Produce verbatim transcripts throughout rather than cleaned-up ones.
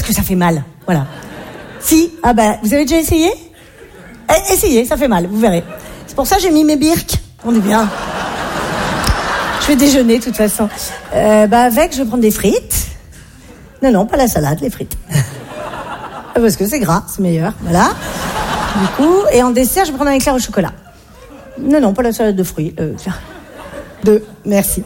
que ça fait mal. Voilà. Si, ah ben, vous avez déjà essayé ? Eh, essayez, ça fait mal, vous verrez. C'est pour ça que j'ai mis mes birks. On est bien. Je vais déjeuner, de toute façon. Euh, bah, avec, je vais prendre des frites. Non, non, pas la salade, les frites. Parce que c'est gras, c'est meilleur, voilà. Du coup, et en dessert, je vais prendre un éclair au chocolat. Non, non, pas la salade de fruits. Euh, deux, merci.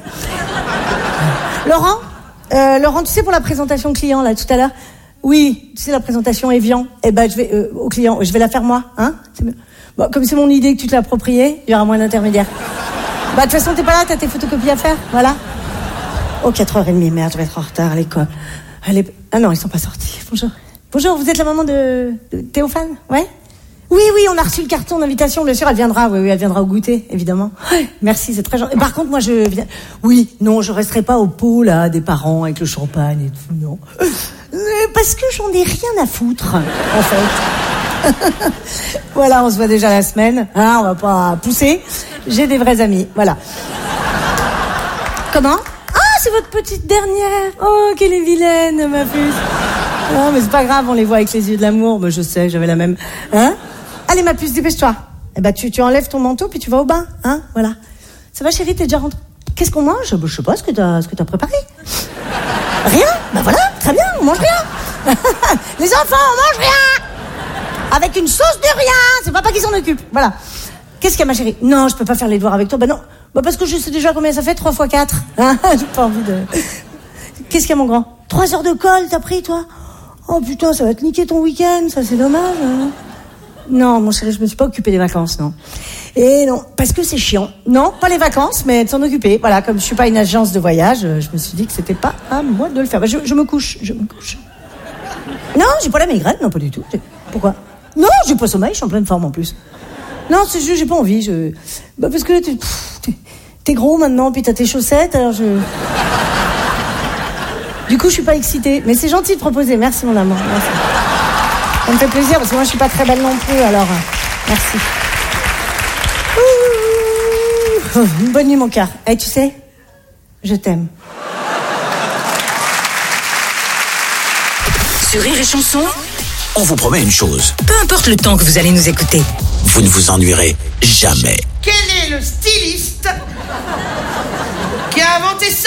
Laurent, euh, Laurent, tu sais, pour la présentation client, là, tout à l'heure, oui, tu sais, la présentation Evian, eh ben, je vais, euh, au client, je vais la faire moi, hein. C'est mieux. Bon, comme c'est mon idée que tu te l'as appropriée, il y aura moins d'intermédiaires. Bah, de toute façon, t'es pas là, t'as tes photocopies à faire, voilà. Oh, quatre heures trente, merde, je vais être en retard à l'école. Allez, ah non, ils sont pas sortis. Bonjour. Bonjour, vous êtes la maman de, de Théophane? Ouais? Oui, oui, on a reçu le carton d'invitation, bien sûr, elle viendra, oui, oui, elle viendra au goûter, évidemment. Ouais, merci, c'est très gentil. Par contre, moi, je viens... Oui, non, je resterai pas au pot, là, des parents, avec le champagne et tout, non. Euh, parce que j'en ai rien à foutre, en fait. Voilà, on se voit déjà la semaine, hein, on va pas pousser. J'ai des vrais amis, voilà. Comment? Ah, c'est votre petite dernière. Oh, qu'elle est vilaine, ma puce. Non, mais c'est pas grave, on les voit avec les yeux de l'amour. Mais je sais, j'avais la même. Hein? Allez, ma puce, dépêche-toi. Eh ben, tu, tu enlèves ton manteau, puis tu vas au bain, hein? Voilà. Ça va, chérie, t'es déjà rentrée? Qu'est-ce qu'on mange? Je sais pas ce que t'as, ce que t'as préparé. Rien? Ben voilà, très bien, on mange rien. Les enfants, on mange rien. Avec une sauce de rien. C'est papa qui s'en occupe. Voilà. Qu'est-ce qu'il y a, ma chérie? Non, je peux pas faire les devoirs avec toi. Ben non. Bah parce que je sais déjà combien ça fait, trois fois quatre. Hein? J'ai pas envie de... Qu'est-ce qu'il y a, mon grand? Trois heures de colle, t'as pris, toi? Oh putain, ça va te niquer ton week-end, ça c'est dommage. Hein? Non, mon chéri, je me suis pas occupée des vacances, non. Et non, parce que c'est chiant. Non, pas les vacances, mais de s'en occuper. Voilà, comme je suis pas une agence de voyage, je me suis dit que c'était pas à moi de le faire. Bah, je, je me couche, je me couche. Non, j'ai pas la migraine, non, pas du tout. Pourquoi? Non, j'ai pas sommeil, je suis en pleine forme en plus. Non, c'est juste, j'ai pas envie. Je... Bah parce que t'es, t'es, t'es gros maintenant, puis t'as tes chaussettes, alors je... Du coup, je suis pas excitée. Mais c'est gentil de proposer. Merci, mon amour. Merci. Ça me fait plaisir, parce que moi, je suis pas très belle non plus, alors... Merci. Ouh, bonne nuit, mon cœur. Eh, tu sais, je t'aime. Sur Rire et Chanson, on vous promet une chose. Peu importe le temps que vous allez nous écouter, vous ne vous ennuierez jamais. Quel est le styliste qui a inventé ça?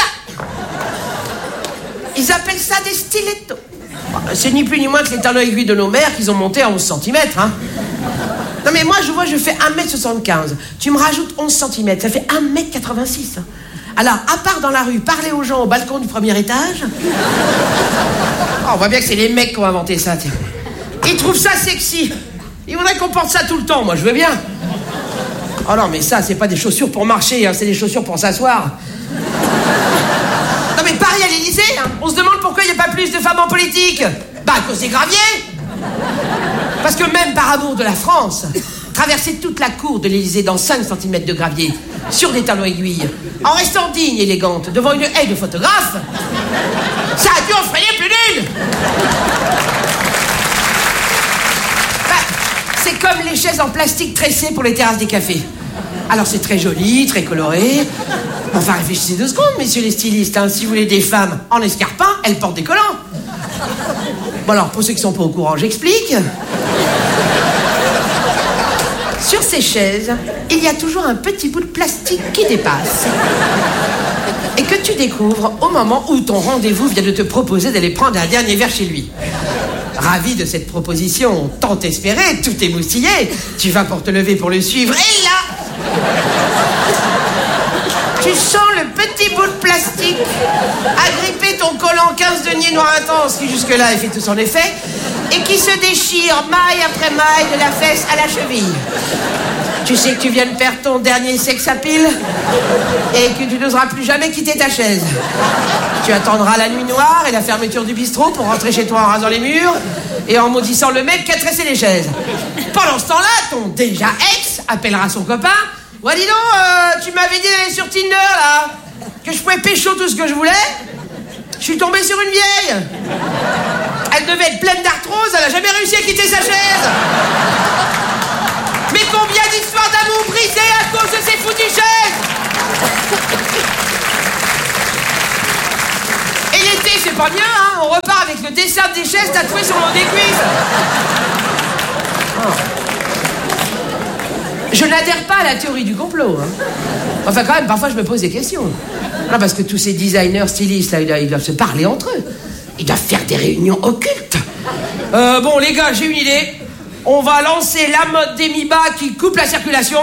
Ils appellent ça des stilettos. C'est ni plus ni moins que les talons aiguilles de nos mères qu'ils ont montés à onze centimètres, hein. Non mais moi, je vois, je fais un mètre soixante-quinze. Tu me rajoutes onze centimètres, ça fait un mètre quatre-vingt-six. Alors, à part dans la rue, parler aux gens au balcon du premier étage... Oh, on voit bien que c'est les mecs qui ont inventé ça, tiens. Ils trouvent ça sexy. Ils voudraient qu'on porte ça tout le temps, moi, je veux bien. Oh non, mais ça, c'est pas des chaussures pour marcher, hein, c'est des chaussures pour s'asseoir. Non mais Paris à l'Élysée, hein, on se demande pourquoi il n'y a pas plus de femmes en politique. Bah, à cause des graviers. Parce que même par amour de la France, traverser toute la cour de l'Élysée dans cinq centimètres de gravier, sur des talons aiguilles, en restant digne et élégante, devant une haie de photographes, ça a dû en frayer plus d'une. Bah, c'est comme les chaises en plastique tressées pour les terrasses des cafés. Alors c'est très joli, très coloré. Enfin, réfléchissez deux secondes, messieurs les stylistes, hein. Si vous voulez des femmes en escarpin, elles portent des collants. Bon alors, pour ceux qui sont pas au courant, j'explique. Sur ces chaises, il y a toujours un petit bout de plastique qui dépasse. Et que tu découvres au moment où ton rendez-vous vient de te proposer d'aller prendre un dernier verre chez lui. Ravi de cette proposition tant espérée, tout émoustillé, tu vas pour te lever pour le suivre, et là... Tu sens le petit bout de plastique agripper ton collant quinze deniers noir intense qui jusque-là a fait tout son effet et qui se déchire maille après maille de la fesse à la cheville. Tu sais que tu viens de perdre ton dernier sex appeal et que tu n'oseras plus jamais quitter ta chaise. Tu attendras la nuit noire et la fermeture du bistrot pour rentrer chez toi en rasant les murs et en maudissant le mec qui a tressé les chaises. Pendant ce temps-là, ton déjà ex appellera son copain. Ouais, dis donc, euh, tu m'avais dit d'aller sur Tinder, là, que je pouvais pécho tout ce que je voulais. Je suis tombé sur une vieille. Elle devait être pleine d'arthrose, elle a jamais réussi à quitter sa chaise. Mais combien d'histoires d'amour brisées à cause de ces foutues chaises. Et l'été c'est pas bien, hein. On repart avec le dessin des chaises tatoué sur le haut des cuisses. Oh. Je n'adhère pas à la théorie du complot, hein. Enfin, quand même, parfois, je me pose des questions. Non, parce que tous ces designers, stylistes, là, ils doivent se parler entre eux. Ils doivent faire des réunions occultes. Euh, bon, les gars, j'ai une idée. On va lancer la mode des mi-bas qui coupe la circulation.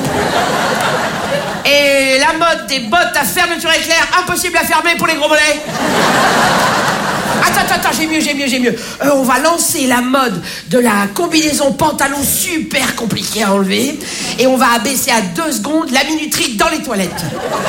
Et la mode des bottes à fermeture éclair, impossible à fermer pour les gros mollets. Attends, attends, attends, j'ai mieux, j'ai mieux, j'ai mieux. Euh, on va lancer la mode de la combinaison pantalon super compliquée à enlever. Et on va abaisser à deux secondes la minuterie dans les toilettes.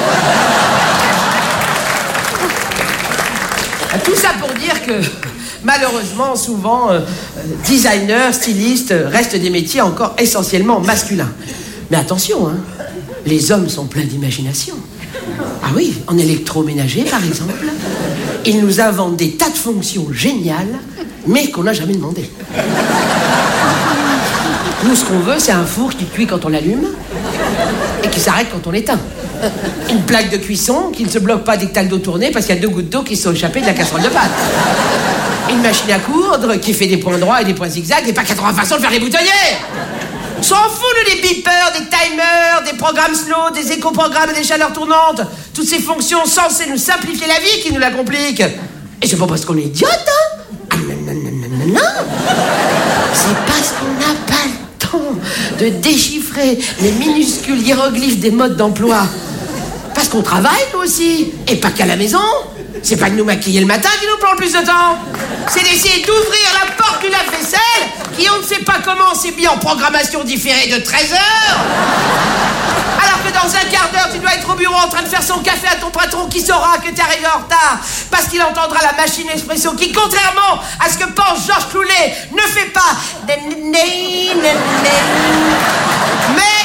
Tout ça pour dire que, malheureusement, souvent, euh, designers, stylistes restent des métiers encore essentiellement masculins. Mais attention, hein, les hommes sont pleins d'imagination. Ah oui, en électroménager, par exemple, ils nous inventent des tas de fonctions géniales, mais qu'on n'a jamais demandé. Nous, ce qu'on veut, c'est un four qui cuit quand on l'allume et qui s'arrête quand on l'éteint. Une plaque de cuisson qui ne se bloque pas dès que t'as le dos tourné parce qu'il y a deux gouttes d'eau qui sont échappées de la casserole de pâtes. Une machine à coudre qui fait des points droits et des points zigzags et pas quatre-vingts façons de faire les boutonnières. On s'en fout, nous, des beepers, des timers, des programmes slow, des éco-programmes et des chaleurs tournantes. Toutes ces fonctions censées nous simplifier la vie qui nous la compliquent. Et c'est pas parce qu'on est idiote, hein. Ah non, non, non, non, non, non. C'est parce qu'on n'a pas le temps de déchiffrer les minuscules hiéroglyphes des modes d'emploi. Parce qu'on travaille, nous aussi, et pas qu'à la maison. C'est pas de nous maquiller le matin qui nous prend le plus de temps. C'est d'essayer d'ouvrir la porte du lave-vaisselle, qui on ne sait pas comment s'est mis en programmation différée de treize heures. Alors que dans un quart d'heure, tu dois être au bureau en train de faire son café à ton patron qui saura que t'es arrivé en retard. Parce qu'il entendra la machine espresso qui, contrairement à ce que pense Georges Clooney, ne fait pas... Mais...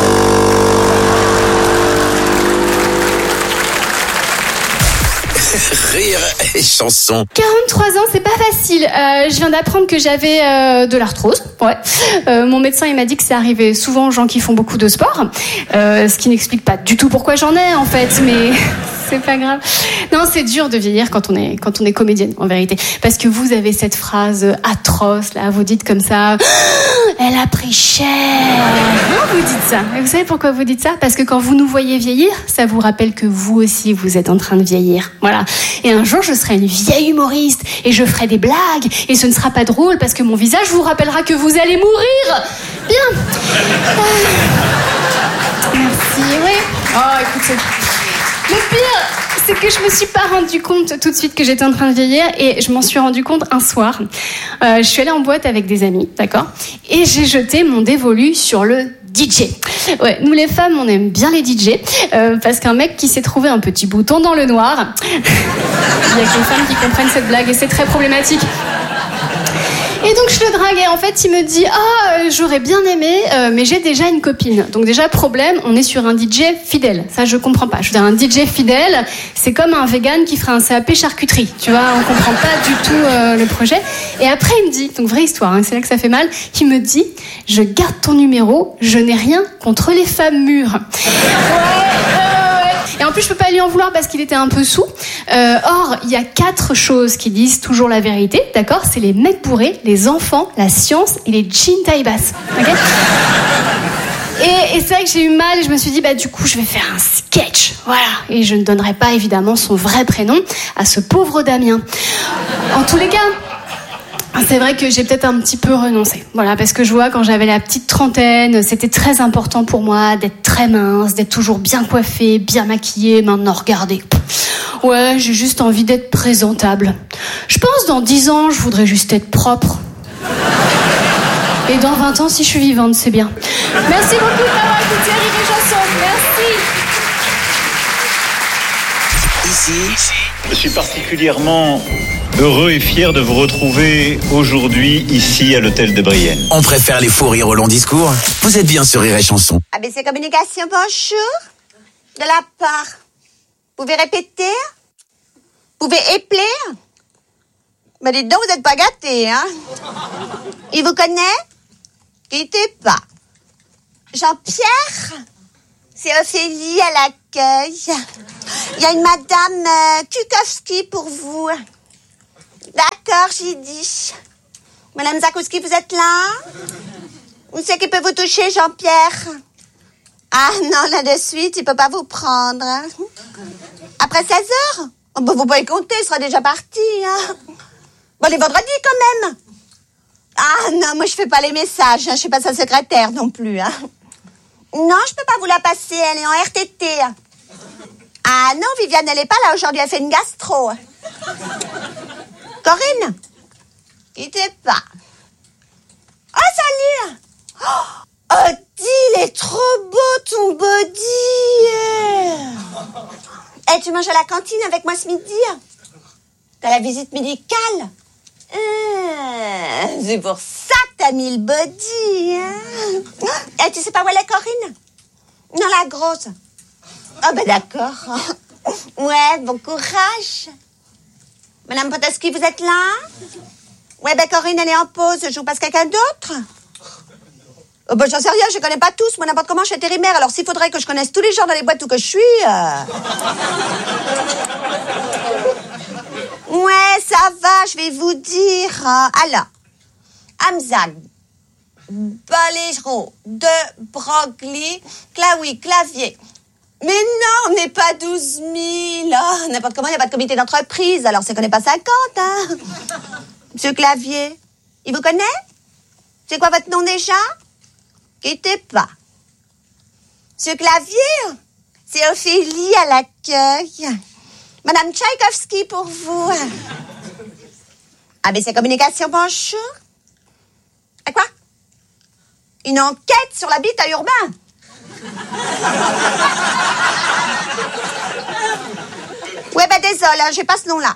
Rire et chanson. quarante-trois ans, c'est pas facile. Euh, je viens d'apprendre que j'avais euh, de l'arthrose. Ouais. Euh, mon médecin, il m'a dit que c'est arrivé souvent aux gens qui font beaucoup de sport. Euh, ce qui n'explique pas du tout pourquoi j'en ai, en fait, mais c'est pas grave. Non, c'est dur de vieillir quand on est, quand on est comédienne, en vérité. Parce que vous avez cette phrase atroce, là, vous dites comme ça, « Elle a pris cher !» Non, vous dites ça. Et vous savez pourquoi vous dites ça? Parce que quand vous nous voyez vieillir, ça vous rappelle que vous aussi, vous êtes en train de vieillir. Voilà. Et un jour, je serai une vieille humoriste et je ferai des blagues et ce ne sera pas drôle parce que mon visage vous rappellera que vous allez mourir. Bien. Euh... Merci. Oui. Oh, écoutez. Le pire, c'est que je me suis pas rendu compte tout de suite que j'étais en train de vieillir et je m'en suis rendu compte un soir. Euh, je suis allée en boîte avec des amis, d'accord? Et j'ai jeté mon dévolu sur le D J. Ouais, nous les femmes, on aime bien les D J euh, parce qu'un mec qui s'est trouvé un petit bouton dans le noir, il y a que les femmes qui comprennent cette blague et c'est très problématique. Et donc je le draguais. En fait, il me dit « Ah, j'aurais bien aimé, euh, mais j'ai déjà une copine. » Donc déjà, problème, on est sur un D J fidèle. Ça, je comprends pas. Je veux dire, un D J fidèle, c'est comme un vegan qui ferait un C A P charcuterie. Tu vois, on comprend pas du tout euh, le projet. Et après, il me dit, donc vraie histoire, hein, c'est là que ça fait mal, il me dit « Je garde ton numéro, je n'ai rien contre les femmes mûres. » Et en plus, je peux pas lui en vouloir parce qu'il était un peu saoul. Euh, or, il y a quatre choses qui disent toujours la vérité, d'accord? C'est les mecs bourrés, les enfants, la science et les jeans taille basse. Okay? Et, et c'est vrai que j'ai eu mal et je me suis dit, bah du coup, je vais faire un sketch. Voilà. Et je ne donnerai pas évidemment son vrai prénom à ce pauvre Damien. En tous les cas... C'est vrai que j'ai peut-être un petit peu renoncé. Voilà, parce que je vois, quand j'avais la petite trentaine, c'était très important pour moi d'être très mince, d'être toujours bien coiffée, bien maquillée. Maintenant, regardez. Ouais, j'ai juste envie d'être présentable. Je pense dans dix ans, je voudrais juste être propre. Et dans vingt ans, si je suis vivante, c'est bien. Merci beaucoup d'avoir écouté Rire et Chanson. Merci. Ici, je suis particulièrement heureux et fier de vous retrouver aujourd'hui ici à l'hôtel de Brienne. on préfère les faux rires au long discours. Vous êtes bien sur Rire et Chanson. A B C Communication, bonjour. De la part. Vous pouvez répéter? Vous pouvez épeler? Mais dites donc, vous n'êtes pas gâtés, hein? Il vous connaît? Quittez pas. Jean-Pierre? C'est Ophélie à l'accueil. Il y a une madame euh, Kukowski pour vous. D'accord, j'ai dit. Madame Zakowski, vous êtes là? Où c'est qui peut vous toucher, Jean-Pierre? Ah non, là de suite, il peut pas vous prendre. Hein. Après seize heures? Oh, bah, vous pouvez compter, il sera déjà parti. Hein. Bon, les vendredis quand même. Ah non, moi je fais pas les messages, hein. Je suis pas sa secrétaire non plus. Hein. Non, je peux pas vous la passer, elle est en R T T. Ah non, Viviane, elle est pas là aujourd'hui, elle fait une gastro. Corinne? Quittez pas. Oh, salut! Oh, dis, il est trop beau ton body! Eh, tu manges à la cantine avec moi ce midi? T'as la visite médicale? Ah, c'est pour ça que t'as mis le body, hein? Eh, tu sais pas où elle est, Corinne? Non, la grosse. Oh, ben d'accord. Ouais, bon courage. Madame Potoski, vous êtes là? Ouais, ben Corinne, elle est en pause. Je vous passe quelqu'un d'autre? Oh, ben j'en sais rien, je connais pas tous. Moi, n'importe comment, je suis intérimaire. Alors, s'il faudrait que je connaisse tous les gens dans les boîtes où que je suis... Euh... Ouais, ça va, je vais vous dire. Alors, Hamzag, Baléro, De Broglie, Claoui, Clavier. Mais non, on n'est pas douze mille. Oh, n'importe comment, il n'y a pas de comité d'entreprise. Alors, c'est qu'on n'est pas cinquante, hein. Monsieur Clavier, il vous connaît? C'est quoi votre nom déjà? Quittez pas. Monsieur Clavier, c'est Ophélie à l'accueil. Madame Tchaïkovski pour vous. A B C Communication, bonjour. À quoi? Une enquête sur l'habitat urbain. Ouais, ben désolé, hein, j'ai pas ce nom-là.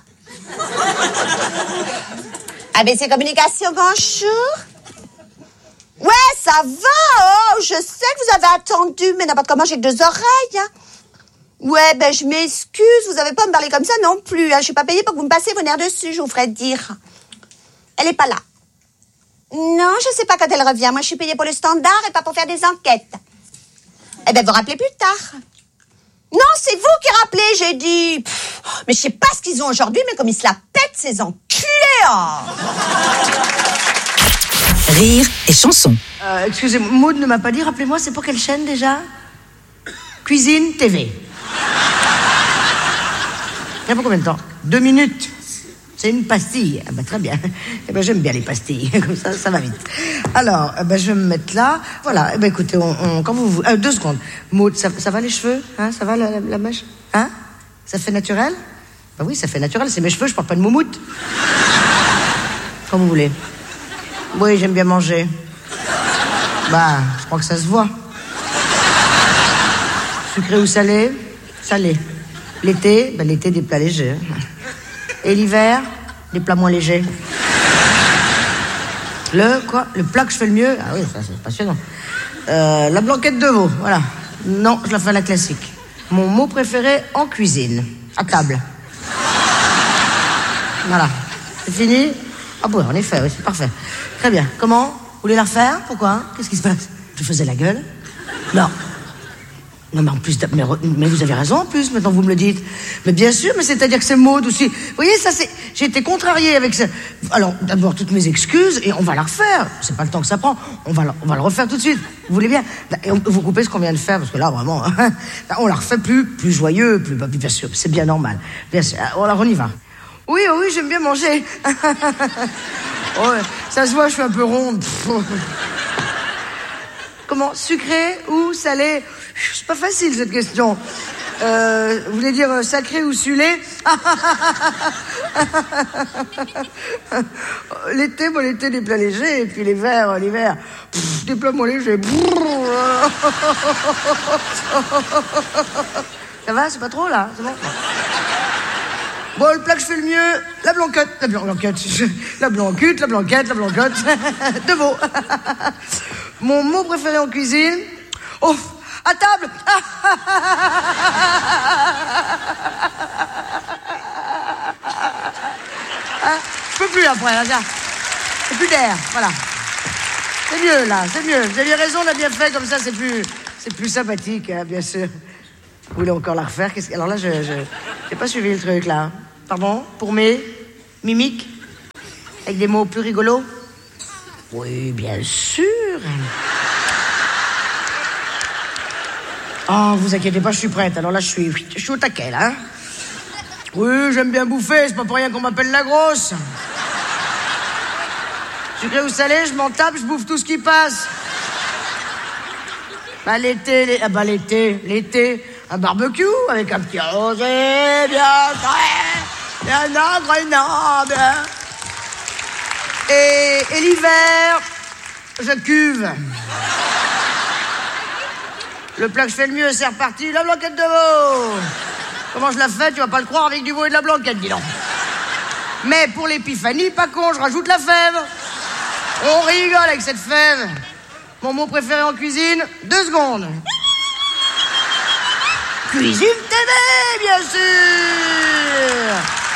A B C Communication, bonjour. Ouais, ça va, oh, je sais que vous avez attendu, mais n'importe comment, j'ai que deux oreilles. Hein. Ouais, ben je m'excuse, vous avez pas me parler comme ça non plus. Hein. Je suis pas payée pour que vous me passiez vos nerfs dessus, je vous ferai dire. Elle est pas là. Non, je sais pas quand elle revient. Moi, je suis payée pour le standard et pas pour faire des enquêtes. Eh ben, vous rappelez plus tard. Non, c'est vous qui rappelez, j'ai dit. Pff, mais je sais pas ce qu'ils ont aujourd'hui, mais comme ils se la pètent, ces enculés. Oh. Rire et chanson. Euh, excusez-moi, Maud ne m'a pas dit, rappelez-moi, c'est pour quelle chaîne déjà? Cuisine T V. Il y a pour combien de temps? Deux minutes. C'est une pastille. Ah bah, très bien. Eh ben, j'aime bien les pastilles. Comme ça, ça va vite. Alors, eh ben, je vais me mettre là. Voilà. Eh ben, écoutez, on, on, quand vous... Euh, deux secondes. Maud, ça, ça va les cheveux? Hein, ça va la, la, la mèche? Hein? Ça fait naturel? Bah oui, ça fait naturel. C'est mes cheveux, je porte pas de moumoute. Comme vous voulez. Oui, j'aime bien manger. Bah, je crois que ça se voit. Sucré ou salé? Salé. L'été? Bah, l'été, des plats légers. Et l'hiver, des plats moins légers. Le quoi? Le plat que je fais le mieux? Ah oui, ça c'est passionnant. Euh, la blanquette de veau, voilà. Non, je la fais à la classique. Mon mot préféré en cuisine. À table. Voilà. C'est fini? Ah bon, en effet, oui, c'est parfait. Très bien. Comment? Vous voulez la refaire? Pourquoi? Qu'est-ce qui se passe? Je faisais la gueule? Non. Non, mais en plus, mais, mais vous avez raison en plus, maintenant vous me le dites. Mais bien sûr, mais c'est-à-dire que c'est Maud aussi. Vous voyez, ça c'est... J'ai été contrariée avec ça. Alors, d'abord, toutes mes excuses, et on va la refaire. C'est pas le temps que ça prend. On va, la, on va le refaire tout de suite. Vous voulez bien? Et on, vous coupez ce qu'on vient de faire, parce que là, vraiment, on la refait plus, plus joyeux, plus... Bien sûr, c'est bien normal. Bien sûr. Alors, on y va. Oui, oui, j'aime bien manger. Oh, ça se voit, je suis un peu ronde. Comment? Sucré ou salé? C'est pas facile cette question. Euh, vous voulez dire sacré ou sulé? L'été, bon, l'été des plats légers, et puis l'hiver, l'hiver, pff, des plats moins légers. Ça va, c'est pas trop là, c'est bon. Bon, le plat que je fais le mieux, la blanquette, la blanquette, la blanquette, la blanquette, la blanquette, de veau. Mon mot préféré en cuisine, oh, à table. Hein, je peux plus après, là, tiens. C'est plus d'air, voilà. C'est mieux, là, c'est mieux. Vous aviez raison, on a bien fait, comme ça, c'est plus, c'est plus sympathique, hein, bien sûr. Vous voulez encore la refaire? Qu'est-ce que... Alors là, je je j'ai pas suivi le truc, là. Pardon? Pour mes mimiques? Avec des mots plus rigolos? Oui, bien sûr. Oh, vous inquiétez pas, je suis prête. Alors là, je suis, je suis au taquet, là. Hein. Oui, j'aime bien bouffer, c'est pas pour rien qu'on m'appelle la grosse. Sucré ou salé, je m'en tape, je bouffe tout ce qui passe. Bah l'été, les... ah bah l'été, l'été, un barbecue avec un petit rosé bien frais, bien agréable. Et, et l'hiver, je cuve. Le plat que je fais le mieux, c'est reparti, la blanquette de veau. Comment je la fais, tu vas pas le croire, avec du veau et de la blanquette, dis donc. Mais pour l'épiphanie, pas con, je rajoute la fève. On rigole avec cette fève. Mon mot préféré en cuisine, deux secondes. Cuisine T V, bien sûr.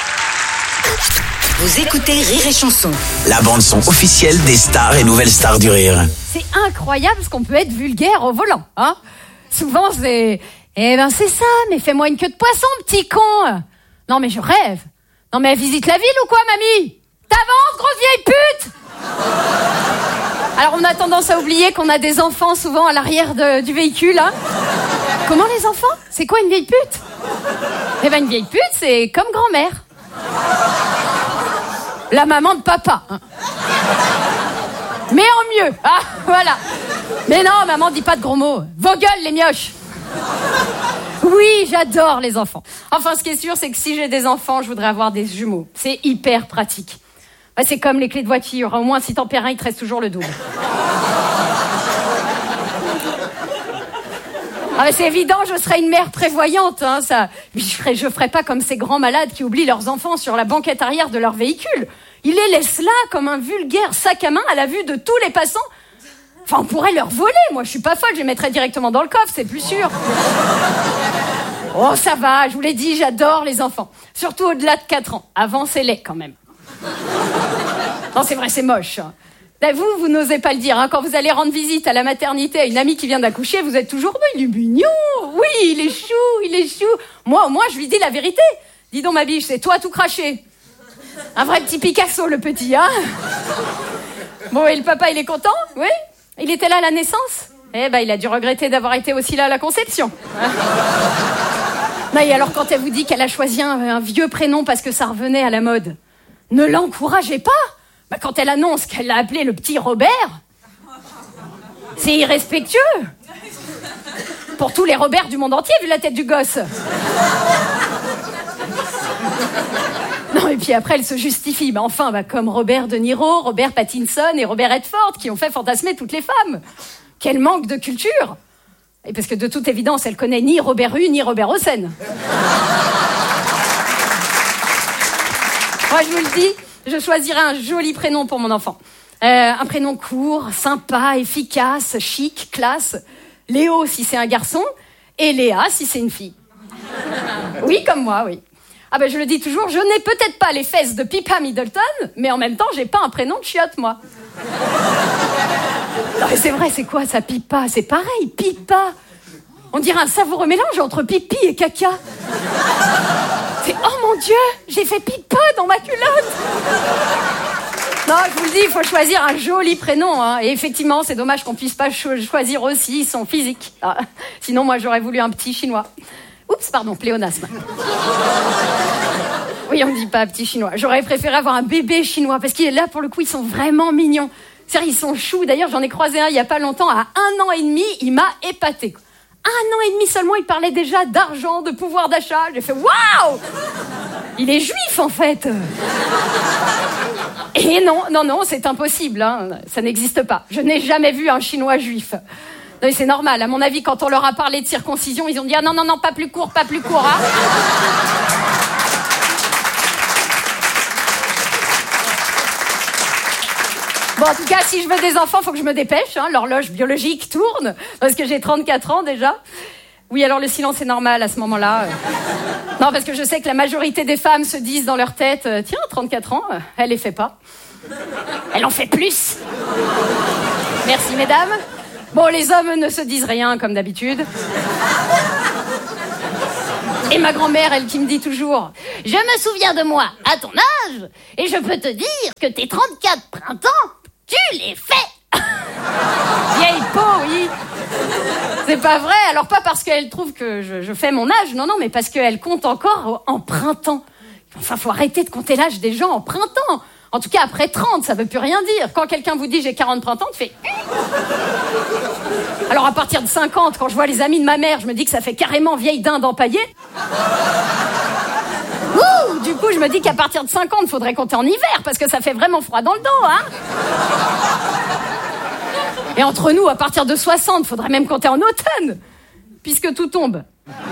Vous écoutez Rire et Chanson. La bande-son officielle des stars et nouvelles stars du rire. C'est incroyable ce qu'on peut être vulgaire au volant, hein. Souvent, c'est... Eh ben, c'est ça, mais fais-moi une queue de poisson, petit con. Non, mais je rêve. Non, mais elle visite la ville ou quoi, mamie? T'avances, grosse vieille pute. Alors, on a tendance à oublier qu'on a des enfants souvent à l'arrière de, du véhicule, hein. Comment, les enfants? C'est quoi une vieille pute? Eh ben, une vieille pute, c'est comme grand-mère. La maman de papa, hein. Mais en mieux, ah, voilà. Mais non, maman dit pas de gros mots. Vos gueules, les mioches. Oui, j'adore les enfants. Enfin, ce qui est sûr, c'est que si j'ai des enfants, je voudrais avoir des jumeaux. C'est hyper pratique. Bah, c'est comme les clés de voiture. Au moins, si t'en perds un, il te reste toujours le double. Ah, mais c'est évident, je serais une mère prévoyante, hein, ça. Je ferais, je ferais pas comme ces grands malades qui oublient leurs enfants sur la banquette arrière de leur véhicule. Ils les laissent là comme un vulgaire sac à main à la vue de tous les passants. Enfin, on pourrait leur voler. Moi, je suis pas folle, je les mettrais directement dans le coffre, c'est plus sûr. Oh, ça va, je vous l'ai dit, j'adore les enfants. Surtout au-delà de quatre ans. Avant, c'est laid, quand même. Non, c'est vrai, c'est moche. Là, vous, vous n'osez pas le dire, hein. Quand vous allez rendre visite à la maternité à une amie qui vient d'accoucher, vous êtes toujours, oh, il est mignon. Oui, il est chou, il est chou. Moi, au moins, je lui dis la vérité. Dis donc, ma biche, c'est toi tout craché. Un vrai petit Picasso, le petit, hein. Bon, et le papa, il est content? Oui. Il était là à la naissance? Eh ben, il a dû regretter d'avoir été aussi là à la conception. Non, et alors, quand elle vous dit qu'elle a choisi un, un vieux prénom parce que ça revenait à la mode, ne l'encouragez pas. Bah, quand elle annonce qu'elle l'a appelé le petit Robert, c'est irrespectueux. Pour tous les Robert du monde entier, vu la tête du gosse. Non, et puis après, elle se justifie. Bah, enfin, bah, comme Robert De Niro, Robert Pattinson et Robert Redford, qui ont fait fantasmer toutes les femmes. Quel manque de culture. Et parce que de toute évidence, elle connaît ni Robert Hue, ni Robert Hossein. Moi, je vous le dis, je choisirais un joli prénom pour mon enfant. Euh, un prénom court, sympa, efficace, chic, classe. Léo, si c'est un garçon, et Léa, si c'est une fille. Oui, comme moi, oui. Ah ben, je le dis toujours, je n'ai peut-être pas les fesses de Pippa Middleton, mais en même temps, j'ai pas un prénom de chiotte, moi. Non, mais c'est vrai, c'est quoi ça, Pippa? C'est pareil, Pippa. On dirait un savoureux mélange entre pipi et caca. C'est, oh mon Dieu, j'ai fait Pippa dans ma culotte. Non, je vous le dis, il faut choisir un joli prénom, hein. Et effectivement, c'est dommage qu'on puisse pas cho- choisir aussi son physique. Ah, sinon, moi, j'aurais voulu un petit chinois. Oups, pardon, pléonasme. Oui, on ne dit pas petit chinois. J'aurais préféré avoir un bébé chinois, parce qu'il est là, pour le coup, ils sont vraiment mignons. C'est-à-dire, ils sont choux. D'ailleurs, j'en ai croisé un il y a pas longtemps, à un an et demi, il m'a épaté. Un an et demi seulement, il parlait déjà d'argent, de pouvoir d'achat. J'ai fait, waouh! Il est juif, en fait. Et non, non, non, c'est impossible, hein. Ça n'existe pas. Je n'ai jamais vu un chinois juif. Non, mais c'est normal. À mon avis, quand on leur a parlé de circoncision, ils ont dit, ah non, non, non, pas plus court, pas plus court, hein. Bon, en tout cas, si je veux des enfants, faut que je me dépêche, hein. L'horloge biologique tourne, parce que j'ai trente-quatre ans déjà. Oui, alors le silence est normal à ce moment-là. Non, parce que je sais que la majorité des femmes se disent dans leur tête, tiens, trente-quatre ans, elle les fait pas. Elle en fait plus. Merci, mesdames. Bon, les hommes ne se disent rien, comme d'habitude. Et ma grand-mère, elle qui me dit toujours « Je me souviens de moi à ton âge, et je peux te dire que tes trente-quatre printemps, tu les fais !» Vieille peau, oui. C'est pas vrai. Alors pas parce qu'elle trouve que je, je fais mon âge, non, non, mais parce qu'elle compte encore en printemps. Enfin, faut arrêter de compter l'âge des gens en printemps. En tout cas, après trente, ça veut plus rien dire. Quand quelqu'un vous dit j'ai quarante printemps, tu fais... Alors à partir de cinquante, quand je vois les amis de ma mère, je me dis que ça fait carrément vieille dinde empaillée. Ouh, du coup, je me dis qu'à partir de cinquante, il faudrait compter en hiver, parce que ça fait vraiment froid dans le dos, hein. Et entre nous, à partir de soixante, il faudrait même compter en automne, puisque tout tombe.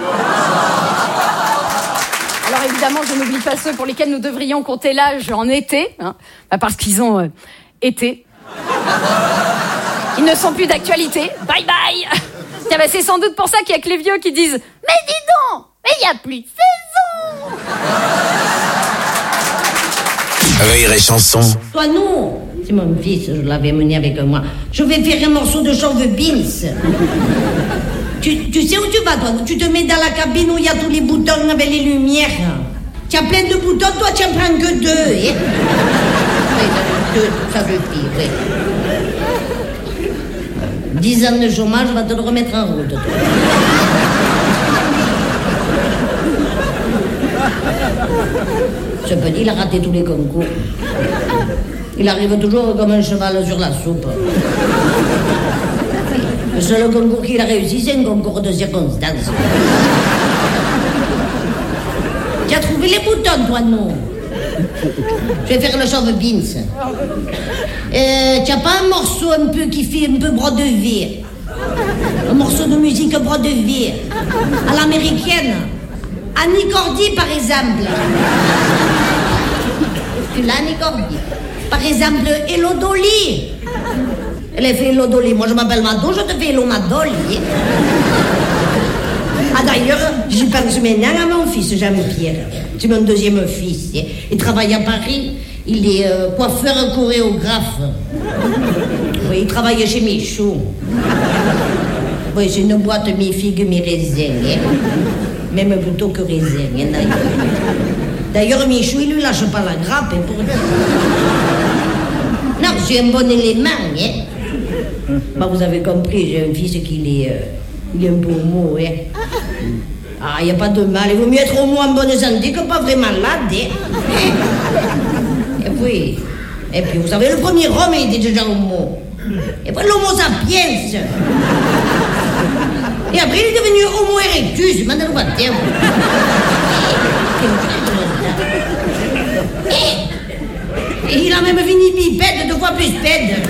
Alors évidemment, je n'oublie pas ceux pour lesquels nous devrions compter l'âge en été, hein, bah parce qu'ils ont euh, été. Ils ne sont plus d'actualité. Bye bye. Tiens, bah, c'est sans doute pour ça qu'il y a que les vieux qui disent « Mais dis donc, mais il n'y a plus de saison !» Rire et chanson. Toi, non. C'est mon fils, je l'avais mené avec moi. Je vais faire un morceau de chauve Beans. Tu, tu sais où tu vas, toi? Tu te mets dans la cabine où il y a tous les boutons avec les lumières. Tu as plein de boutons, toi, tu en prends que deux. Hein? Oui, deux, ça suffit, oui. Dix ans de chômage, va te le remettre en route, toi. Ce petit, il a raté tous les concours. Il arrive toujours comme un cheval sur la soupe. Le seul concours qu'il a réussi, c'est un concours de circonstances. Tu as trouvé les boutons, toi, non? Je vais faire le chauve Beans. Euh, tu n'as pas un morceau un peu qui fait un peu brodevier? Un morceau de musique brodevier à l'américaine? Annie Cordy, par exemple. Tu l'as, Annie Cordy? Par exemple, Hello Dolly. Elle a fait Hello Dolly. Moi, je m'appelle Mado, je te fais Hello Madolly. Ah, d'ailleurs, j'y pense maintenant à mon fils, Jean-Pierre. C'est mon deuxième fils. Il travaille à Paris. Il est euh, coiffeur chorégraphe. Oui, il travaille chez Michou. Oui, c'est une boîte mi-figue, mi-raisin. Hein. Même plutôt que raisin. Hein, d'ailleurs. D'ailleurs, Michou, il lui lâche pas la grappe. Hein, pour... Non, c'est un bon élément. Hein. Bah, vous avez compris, j'ai un fils qui est, euh, il est un peu homo. Hein. Ah, il n'y a pas de mal. Il vaut mieux être homo en bonne santé que pas vraiment malade. Hein. Et puis, et puis, vous savez, le premier homme, il était déjà homo. Et puis, l'homo sapiens. Et après, il est devenu homo erectus. Maintenant, pas de terme. Et il a même fini bipède, deux fois plus pède.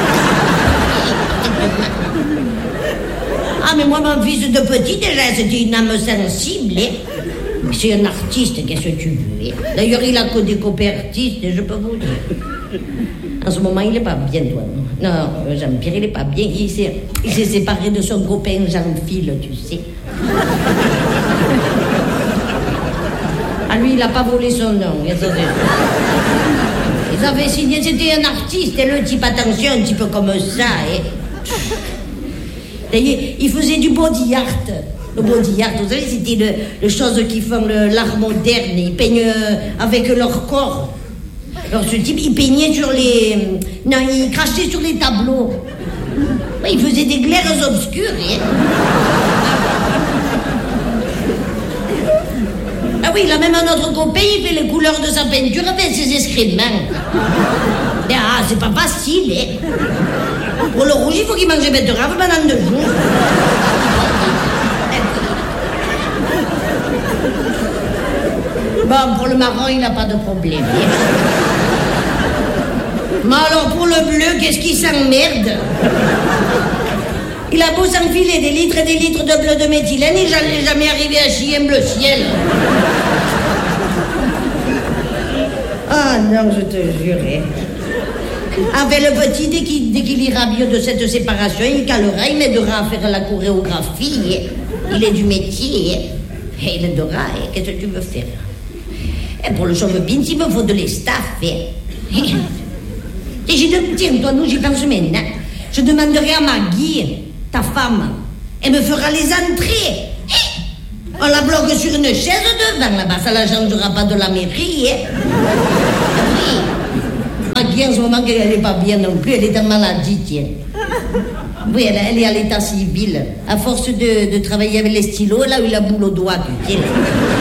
Ah, mais moi, mon fils de petit, déjà, c'était une âme sensible. Hein. C'est un artiste, qu'est-ce que tu veux. D'ailleurs, il a que des copains artistes, je peux vous dire. En ce moment, il n'est pas bien, toi. Non, non Jean-Pierre, il n'est pas bien. Il s'est, il s'est séparé de son copain Jean-Phil, tu sais. Ah, lui, il n'a pas volé son nom. Ils avaient signé, c'était un artiste, et le type, attention, un petit peu comme ça. Hein. D'ailleurs, il faisait du body art. Le body art, vous savez, c'était le, le chose qui font le, l'art moderne. Ils peignent euh, avec leur corps. Alors, ce type, il peignait sur les... Non, il crachait sur les tableaux. Ouais, il faisait des glaires obscures. Hein. Ah oui, il a même un autre copain, il fait les couleurs de sa peinture avec ses excréments. Ah, c'est pas facile, hein. Pour le rouge, il faut qu'il mange des betteraves pendant deux jours. Bon, pour le marron, il n'a pas de problème. Hein. Mais alors, pour le bleu, qu'est-ce qui s'emmerde? Il a beau s'enfiler des litres et des litres de bleu de méthylène, il n'est jamais arrivé à chier un bleu ciel. Ah non, je te jure. Enfin, le petit, dès qu'il, dès qu'il ira mieux de cette séparation, il calera, il m'aidera à faire la chorégraphie. Il est du métier. Et il aidera. Qu'est-ce que tu veux faire? Et pour le chauve Beans, il me faut de l'estaff. Et j'ai de... Tiens, toi, nous, j'y pense maintenant. Je demanderai à Maggie, ta femme, elle me fera les entrées. On la bloque sur une chaise devant là-bas, ça la changera pas de la mairie. Hein. Oui. Qui en ce moment qu'elle n'est pas bien non plus, elle est en maladie, tiens. Oui, elle, elle est à l'état civil. À force de, de travailler avec les stylos, elle a eu la boule au doigt, tu sais.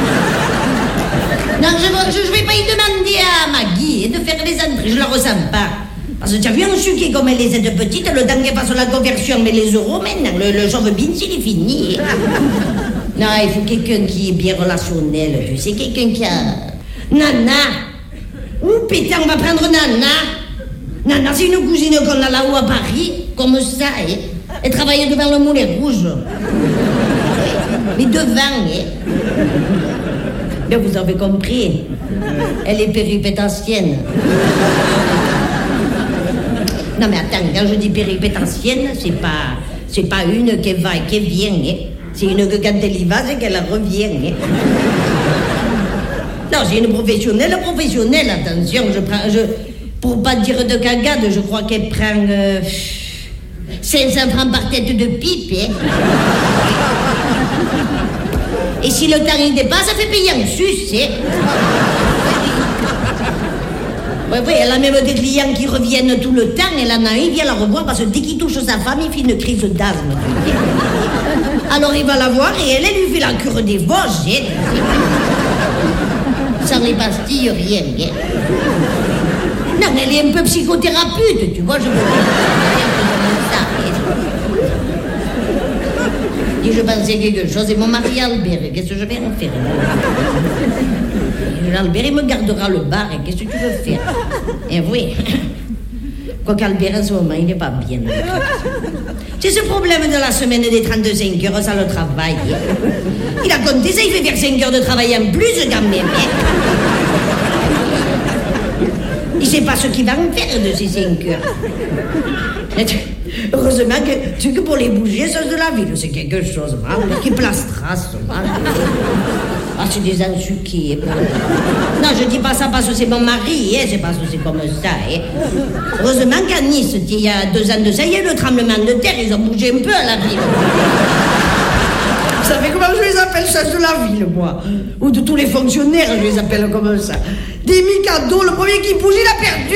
Non, je ne vais pas y demander à Maggie de faire les entrées, je la ressens pas. Parce que tu as vu un sucre comme elle est petite, le temps qu'elle fasse la conversion, mais les euros, maintenant, le, le chauve beans, il est fini. Non, il faut quelqu'un qui est bien relationnel, tu sais, quelqu'un qui a... Nana. Ouh, putain, on va prendre Nana. Nana, c'est une cousine qu'on a là-haut à Paris, comme ça, hein. Elle travaille devant le Moulin Rouge. Mais devant, hein. Bien, vous avez compris. Elle est péripétentienne. Non, mais attends, quand je dis péripétentienne, c'est pas, c'est pas une qui va et qui vient, hein. C'est une que quand elle y va, c'est qu'elle revient, hein. Non, c'est une professionnelle, professionnelle, attention, je prends, je, pour pas dire de cagade, je crois qu'elle prend euh, cinq cents francs par tête de pipe, hein. Et si le temps il dépasse, ça fait payer en sus, hein. Oui, oui, elle a même des clients qui reviennent tout le temps, elle en a un, il vient la revoir parce que dès qu'il touche sa femme, il fait une crise d'asthme. Alors il va la voir et elle, elle lui fait la cure des Vosges, hein. Sans les pastilles, rien, hein. Non, mais elle est un peu psychothérapeute, tu vois, je veux dire. Et je pensais quelque chose, et mon mari Albert, qu'est-ce que je vais en faire? Albert, il me gardera le bar, et qu'est-ce que tu veux faire? Et oui, quoi qu'Albert, en ce moment, il n'est pas bien. C'est ce problème de la semaine des trente-cinq heures, ça le travail. Il a compté ça, il fait faire cinq heures de travail en plus, quand même. Il ne sait pas ce qu'il va en faire de ces cinq heures. Heureusement que, tu que pour les bouger, ça de la ville, c'est quelque chose, vraiment, qui plastera, ça. Ah, c'est des ensuqués. Non, je dis pas ça parce que c'est mon mari, hein, c'est parce que c'est comme ça. Hein. Heureusement qu'à Nice, il y a deux ans de ça, il y a eu le tremblement de terre, ils ont bougé un peu à la ville. Vous savez comment je les appelle, ça de la ville, moi? Ou de tous les fonctionnaires, je les appelle comme ça. Des micados, le premier qui bouge, il a perdu.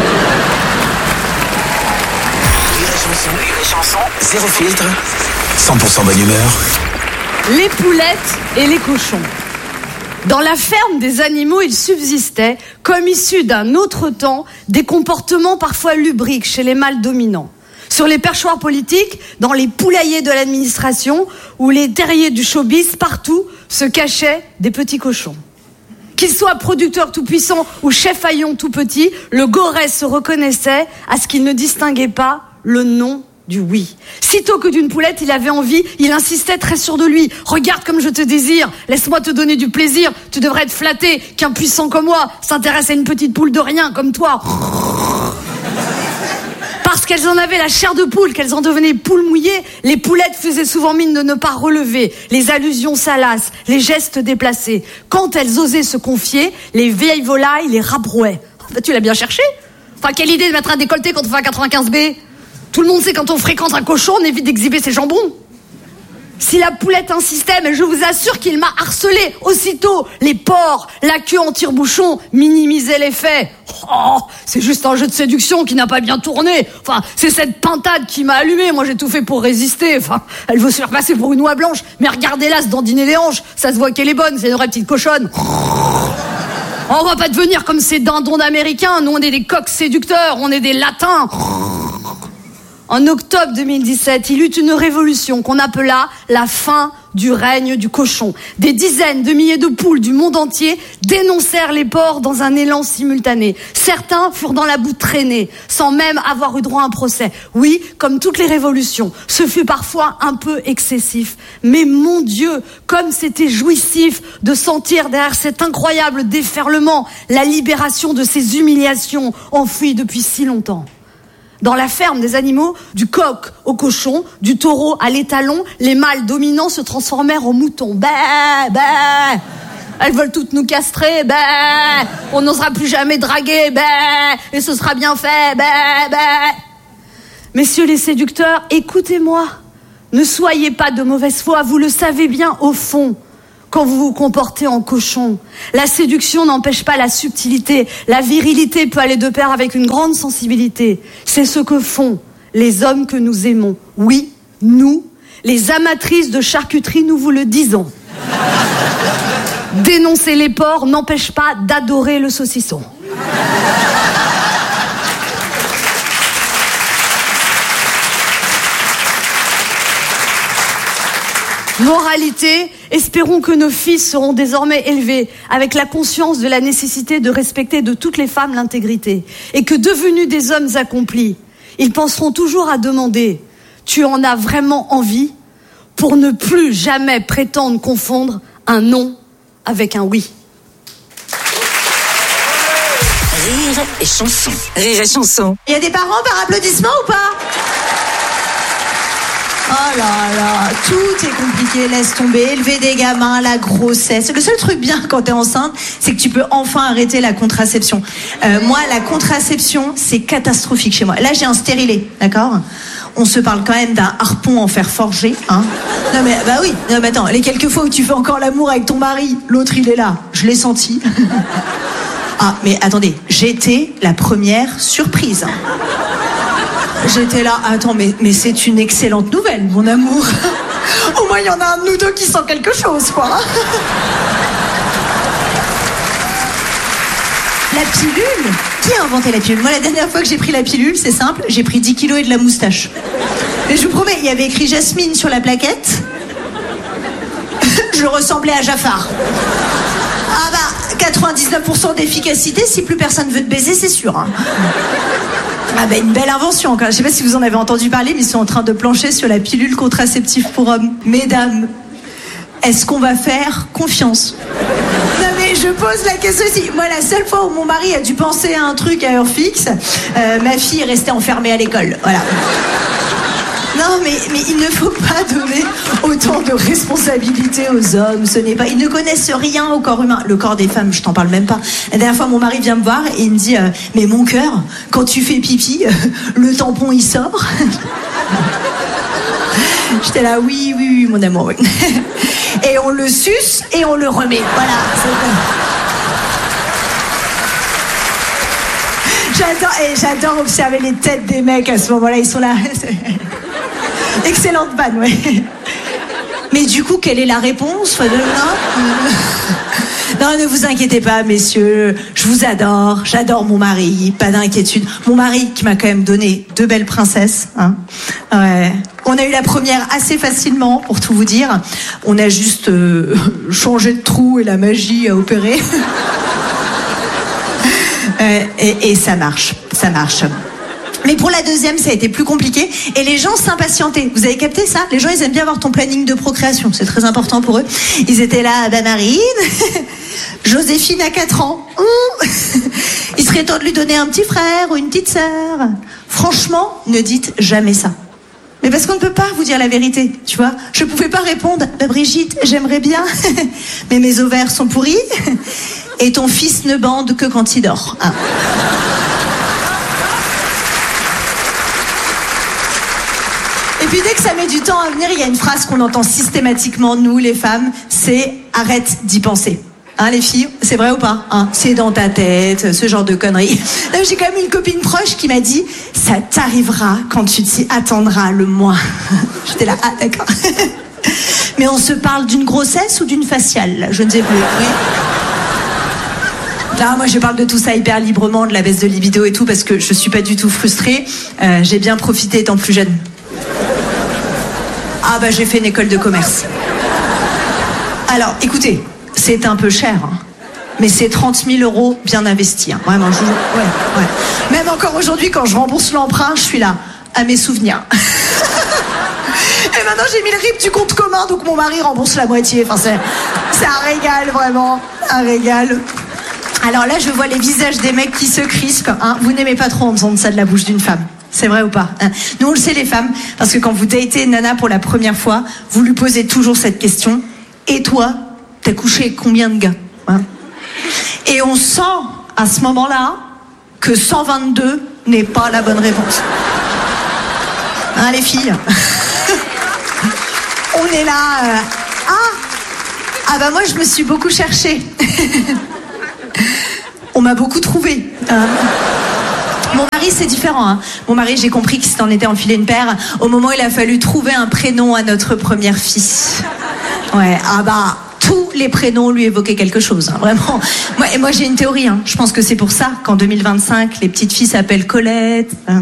Les chansons, zéro filtre, cent pour cent bonne humeur. Les poulettes et les cochons. Dans la ferme des animaux, il subsistait, comme issus d'un autre temps, des comportements parfois lubriques chez les mâles dominants. Sur les perchoirs politiques, dans les poulaillers de l'administration ou les terriers du showbiz, partout se cachaient des petits cochons. Qu'il soit producteur tout-puissant ou chef haillon tout petit, le Gorès se reconnaissait à ce qu'il ne distinguait pas le nom du oui. Sitôt que d'une poulette il avait envie, il insistait très sûr de lui. Regarde comme je te désire, laisse-moi te donner du plaisir. Tu devrais être flatté qu'un puissant comme moi s'intéresse à une petite poule de rien comme toi. Parce qu'elles en avaient la chair de poule, qu'elles en devenaient poules mouillées, les poulettes faisaient souvent mine de ne pas relever, les allusions salaces, les gestes déplacés. Quand elles osaient se confier, les vieilles volailles les rabrouaient. Bah, tu l'as bien cherché. Enfin, quelle idée de mettre un décolleté quand on fait un quatre-vingt-quinze B. Tout le monde sait quand on fréquente un cochon, on évite d'exhiber ses jambons. Si la poulette insistait, mais je vous assure qu'il m'a harcelé aussitôt. Les porcs, la queue en tire-bouchon, minimisaient l'effet. Oh, c'est juste un jeu de séduction qui n'a pas bien tourné. Enfin, c'est cette pintade qui m'a allumé. Moi, j'ai tout fait pour résister. Enfin, elle veut se faire passer pour une oie blanche. Mais regardez-la se dandiner les hanches. Ça se voit qu'elle est bonne, c'est une vraie petite cochonne. On va pas devenir comme ces dindons d'Américains. Nous, on est des coqs séducteurs. On est des latins. En octobre deux mille dix-sept, il eut une révolution qu'on appela la fin du règne du cochon. Des dizaines de milliers de poules du monde entier dénoncèrent les porcs dans un élan simultané. Certains furent dans la boue traînés, sans même avoir eu droit à un procès. Oui, comme toutes les révolutions, ce fut parfois un peu excessif. Mais mon Dieu, comme c'était jouissif de sentir derrière cet incroyable déferlement la libération de ces humiliations enfouies depuis si longtemps. Dans la ferme des animaux, du coq au cochon, du taureau à l'étalon, les mâles dominants se transformèrent en moutons. Bah, bah. Elles veulent toutes nous castrer. Bah. On n'osera plus jamais draguer. Bah. Et ce sera bien fait. Bah, bah. Messieurs les séducteurs, écoutez-moi. Ne soyez pas de mauvaise foi. Vous le savez bien au fond. quand vous vous comportez en cochon. La séduction n'empêche pas la subtilité. La virilité peut aller de pair avec une grande sensibilité. C'est ce que font les hommes que nous aimons. Oui, nous, les amatrices de charcuterie, nous vous le disons. Dénoncer les porcs n'empêche pas d'adorer le saucisson. Moralité, espérons que nos fils seront désormais élevés avec la conscience de la nécessité de respecter de toutes les femmes l'intégrité et que devenus des hommes accomplis, ils penseront toujours à demander « Tu en as vraiment envie ?» pour ne plus jamais prétendre confondre un non avec un oui. Rire et chanson. Rire et chanson. Il y a des parents par applaudissement ou pas ? Oh là là, tout est compliqué, laisse tomber, élever des gamins, la grossesse. Le seul truc bien quand t'es enceinte, c'est que tu peux enfin arrêter la contraception. Euh, moi, la contraception, c'est catastrophique chez moi. Là, j'ai un stérilet, d'accord ? On se parle quand même d'un harpon en fer forgé, hein ? Non mais, bah oui, non mais attends, les quelques fois où tu fais encore l'amour avec ton mari, l'autre il est là, je l'ai senti. Ah, mais attendez, j'étais la première surprise. J'étais là, attends, mais, mais c'est une excellente nouvelle, mon amour. Au moins, il y en a un de nous deux qui sent quelque chose, quoi. La pilule ? Qui a inventé la pilule ? Moi, la dernière fois que j'ai pris la pilule, c'est simple, j'ai pris dix kilos et de la moustache. Et je vous promets, il y avait écrit Jasmine sur la plaquette. Je ressemblais à Jafar. Ah bah, quatre-vingt-dix-neuf pour cent d'efficacité, si plus personne veut te baiser, c'est sûr. Hein. Ah bah une belle invention encore. Je sais pas si vous en avez entendu parler, mais ils sont en train de plancher sur la pilule contraceptive pour hommes. Mesdames, est-ce qu'on va faire confiance ? Non mais je pose la question ici. Moi, la seule fois où mon mari a dû penser à un truc à heure fixe, euh, ma fille est restée enfermée à l'école. Voilà. Non, mais, mais il ne faut pas donner autant de responsabilités aux hommes. Ce n'est pas. Ils ne connaissent rien au corps humain. Le corps des femmes, je t'en parle même pas. La dernière fois, mon mari vient me voir et il me dit euh, mais mon cœur, quand tu fais pipi, euh, le tampon il sort. J'étais là, oui, oui, oui, mon amour, oui. Et on le suce et on le remet. Voilà. J'adore, et j'adore observer les têtes des mecs à ce moment-là. Ils sont là. Excellente vanne, ouais. Mais du coup, quelle est la réponse ? Non, non, ne vous inquiétez pas, messieurs. Je vous adore. J'adore mon mari. Pas d'inquiétude. Mon mari qui m'a quand même donné deux belles princesses. Hein. Ouais. On a eu la première assez facilement, pour tout vous dire. On a juste euh, changé de trou et la magie a opéré. euh, et, et ça marche. Ça marche. Mais pour la deuxième, ça a été plus compliqué. Et les gens s'impatientaient. Vous avez capté ça ? Les gens, ils aiment bien avoir ton planning de procréation. C'est très important pour eux. Ils étaient là, bah Marine, Joséphine a quatre ans. Mmh. Il serait temps de lui donner un petit frère ou une petite sœur. Franchement, ne dites jamais ça. Mais parce qu'on ne peut pas vous dire la vérité, tu vois. Je pouvais pas répondre, bah Brigitte, j'aimerais bien, mais mes ovaires sont pourris. Et ton fils ne bande que quand il dort. Ah. Et puis dès que ça met du temps à venir, il y a une phrase qu'on entend systématiquement, nous les femmes, c'est « arrête d'y penser ». Hein les filles, c'est vrai ou pas hein? C'est dans ta tête, ce genre de conneries. J'ai quand même une copine proche qui m'a dit « ça t'arrivera quand tu t'y attendras le moins ». J'étais là, ah d'accord. Mais on se parle d'une grossesse ou d'une faciale? Je ne sais plus. Oui. Là, moi, je parle de tout ça hyper librement, de la baisse de libido et tout, parce que je suis pas du tout frustrée. Euh, j'ai bien profité étant plus jeune. Ah bah j'ai fait une école de commerce. Alors, écoutez, c'est un peu cher, hein, mais c'est trente mille euros bien investis. Hein, vraiment, je vous... ouais, ouais. Même encore aujourd'hui, quand je rembourse l'emprunt, je suis là, à mes souvenirs. Et maintenant, j'ai mis le R I B du compte commun, donc mon mari rembourse la moitié. Enfin, c'est, c'est un régal, vraiment, un régal. Alors là, je vois les visages des mecs qui se crispent. Hein. Vous n'aimez pas trop entendre ça de la bouche d'une femme. C'est vrai ou pas hein? Nous, on le sait, les femmes, parce que quand vous datez une nana pour la première fois, vous lui posez toujours cette question. Et toi, t'as couché avec combien de gars hein? Et on sent, à ce moment-là, que cent vingt-deux n'est pas la bonne réponse. Hein, les filles? On est là... Euh, ah Ah bah moi, je me suis beaucoup cherchée. On m'a beaucoup trouvé. Euh... Mon mari, c'est différent. Hein. Mon mari, j'ai compris qu'il s'en était enfilé une paire au moment où il a fallu trouver un prénom à notre première fille. Ouais, ah bah, tous les prénoms lui évoquaient quelque chose, hein, vraiment. Moi, et moi, j'ai une théorie. Hein. Je pense que c'est pour ça qu'en deux mille vingt-cinq, les petites filles s'appellent Colette, euh,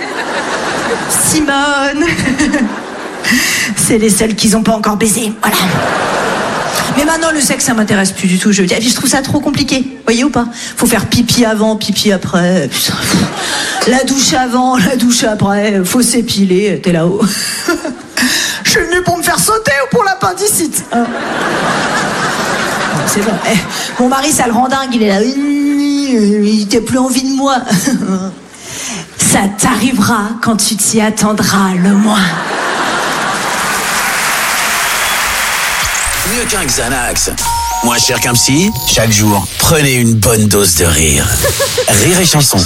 Simone. C'est les seules qu'ils n'ont pas encore baisé. Voilà. Mais maintenant, le sexe, ça m'intéresse plus du tout. Je, je trouve ça trop compliqué. Voyez ou pas? Faut faire pipi avant, pipi après. Putain. La douche avant, la douche après. Faut s'épiler. T'es là-haut. Je suis venu pour me faire sauter ou pour l'appendicite? Hein? C'est bon. Eh, mon mari, ça le rend dingue. Il est là. Il n'a plus envie de moi. Ça t'arrivera quand tu t'y attendras le moins. Mieux qu'un Xanax. Moins cher qu'un psy, chaque jour, prenez une bonne dose de rire. Rire et chanson.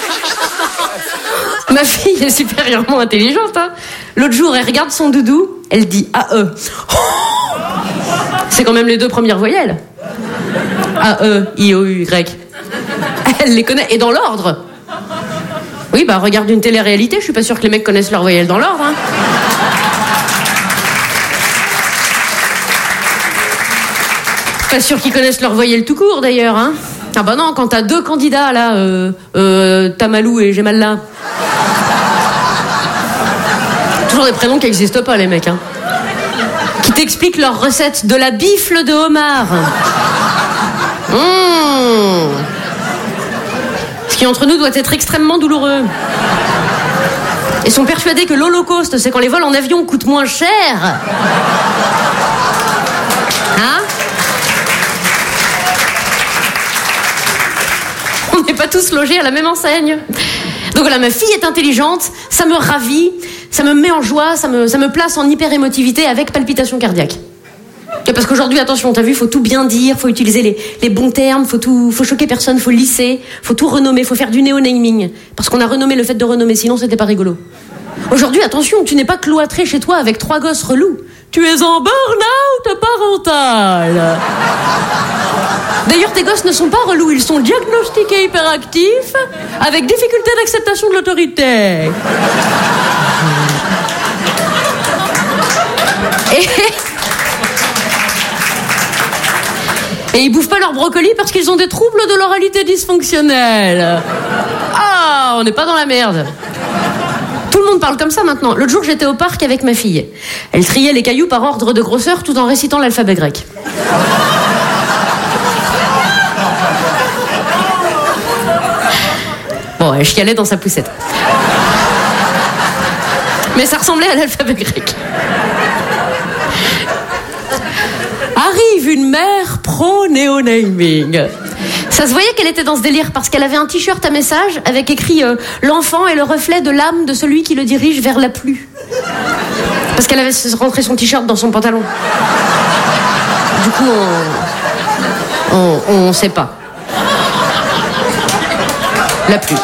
Ma fille est supérieurement intelligente. Hein. L'autre jour, elle regarde son doudou, elle dit A E. C'est quand même les deux premières voyelles. A E, I O U, Y. Elle les connaît, et dans l'ordre. Oui, bah regarde une télé-réalité, je suis pas sûre que les mecs connaissent leurs voyelles dans l'ordre. Hein. Pas sûr qu'ils connaissent leur voyelle tout court d'ailleurs, hein. Ah bah non, quand t'as deux candidats là, euh, euh, Tamalou et Gemalla. Toujours des prénoms qui n'existent pas les mecs, hein. Qui t'expliquent leur recette de la bifle de homard. Mmh. Ce qui entre nous doit être extrêmement douloureux. Et sont persuadés que l'Holocauste, c'est quand les vols en avion coûtent moins cher. Hein? On n'est pas tous logés à la même enseigne. Donc voilà, ma fille est intelligente, ça me ravit, ça me met en joie, ça me, ça me place en hyper-émotivité avec palpitation cardiaque. Et parce qu'aujourd'hui, attention, t'as vu, faut tout bien dire, faut utiliser les, les bons termes, faut tout, faut choquer personne, faut lisser, faut tout renommer, faut faire du néo-naming. Parce qu'on a renommé le fait de renommer, sinon c'était pas rigolo. Aujourd'hui, attention, tu n'es pas cloîtré chez toi avec trois gosses relous. Tu es en burn-out parental. D'ailleurs, tes gosses ne sont pas relous, ils sont diagnostiqués hyperactifs avec difficulté d'acceptation de l'autorité. Et... Et ils bouffent pas leur brocoli parce qu'ils ont des troubles de l'oralité dysfonctionnelle. Ah, on n'est pas dans la merde. Tout le monde parle comme ça maintenant. L'autre jour, j'étais au parc avec ma fille. Elle triait les cailloux par ordre de grosseur tout en récitant l'alphabet grec. Bon, elle chialait dans sa poussette. Mais ça ressemblait à l'alphabet grec. Arrive une mère pro-néo-naming. Ça se voyait qu'elle était dans ce délire parce qu'elle avait un t-shirt à message avec écrit euh, « L'enfant est le reflet de l'âme de celui qui le dirige vers la pluie ». Parce qu'elle avait rentré son t-shirt dans son pantalon. Du coup, on... On, on sait pas. La pluie.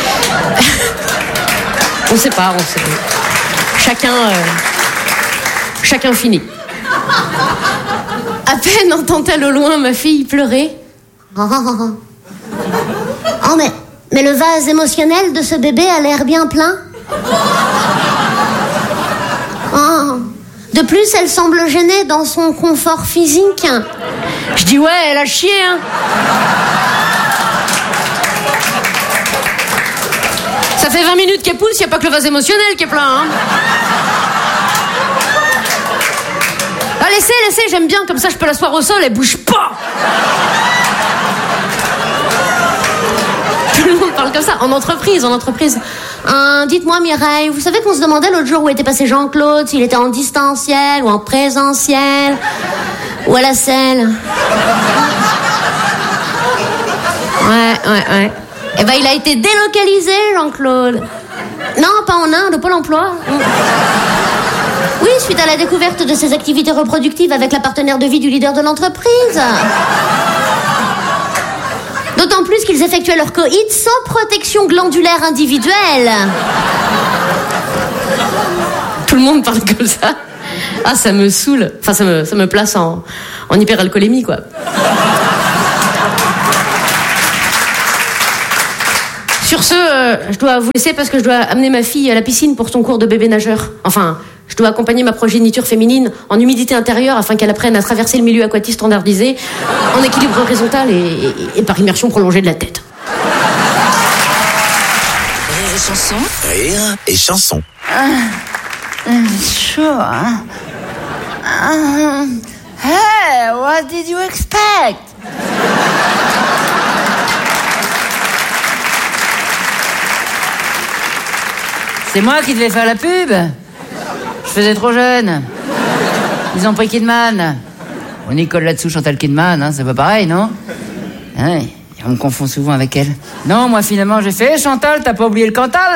On sait pas, on sait pas. Chacun... Euh... Chacun finit. À peine entend-elle au loin ma fille pleurer. Oh, oh, oh. Oh, mais, mais le vase émotionnel de ce bébé a l'air bien plein. Oh. De plus, elle semble gênée dans son confort physique. Je dis ouais, elle a chié, hein. Ça fait vingt minutes qu'elle pousse, y a pas que le vase émotionnel qui est plein, hein. Ah, laissez, laissez, j'aime bien, comme ça je peux l'asseoir au sol, elle bouge pas. Tout le monde parle comme ça, en entreprise, en entreprise. Euh, dites-moi Mireille, vous savez qu'on se demandait l'autre jour où était passé Jean-Claude, s'il était en distanciel ou en présentiel, ou à la selle. Ouais, ouais, ouais. Eh ben il a été délocalisé, Jean-Claude. Non, pas en Inde, au Pôle emploi. Oui, suite à la découverte de ses activités reproductives avec la partenaire de vie du leader de l'entreprise. D'autant plus qu'ils effectuaient leur coït sans protection glandulaire individuelle. Tout le monde parle comme ça. Ah, ça me saoule. Enfin, ça me, ça me place en, en hyperalcoolémie, quoi. Sur ce, euh, je dois vous laisser parce que je dois amener ma fille à la piscine pour son cours de bébé nageur. Enfin, je dois accompagner ma progéniture féminine en humidité intérieure afin qu'elle apprenne à traverser le milieu aquatique standardisé en équilibre horizontal et, et, et par immersion prolongée de la tête. Rire et chanson. Rire et chanson. Ah, c'est chaud, hein? Ah, hey, what did you expect? C'est moi qui devais faire la pub. Je faisais trop jeune. Ils ont pris Kidman. On y colle là-dessous Chantal Kidman, hein, c'est pas pareil, non? Ouais, on me confond souvent avec elle. Non, moi finalement j'ai fait, Chantal, t'as pas oublié le Cantal?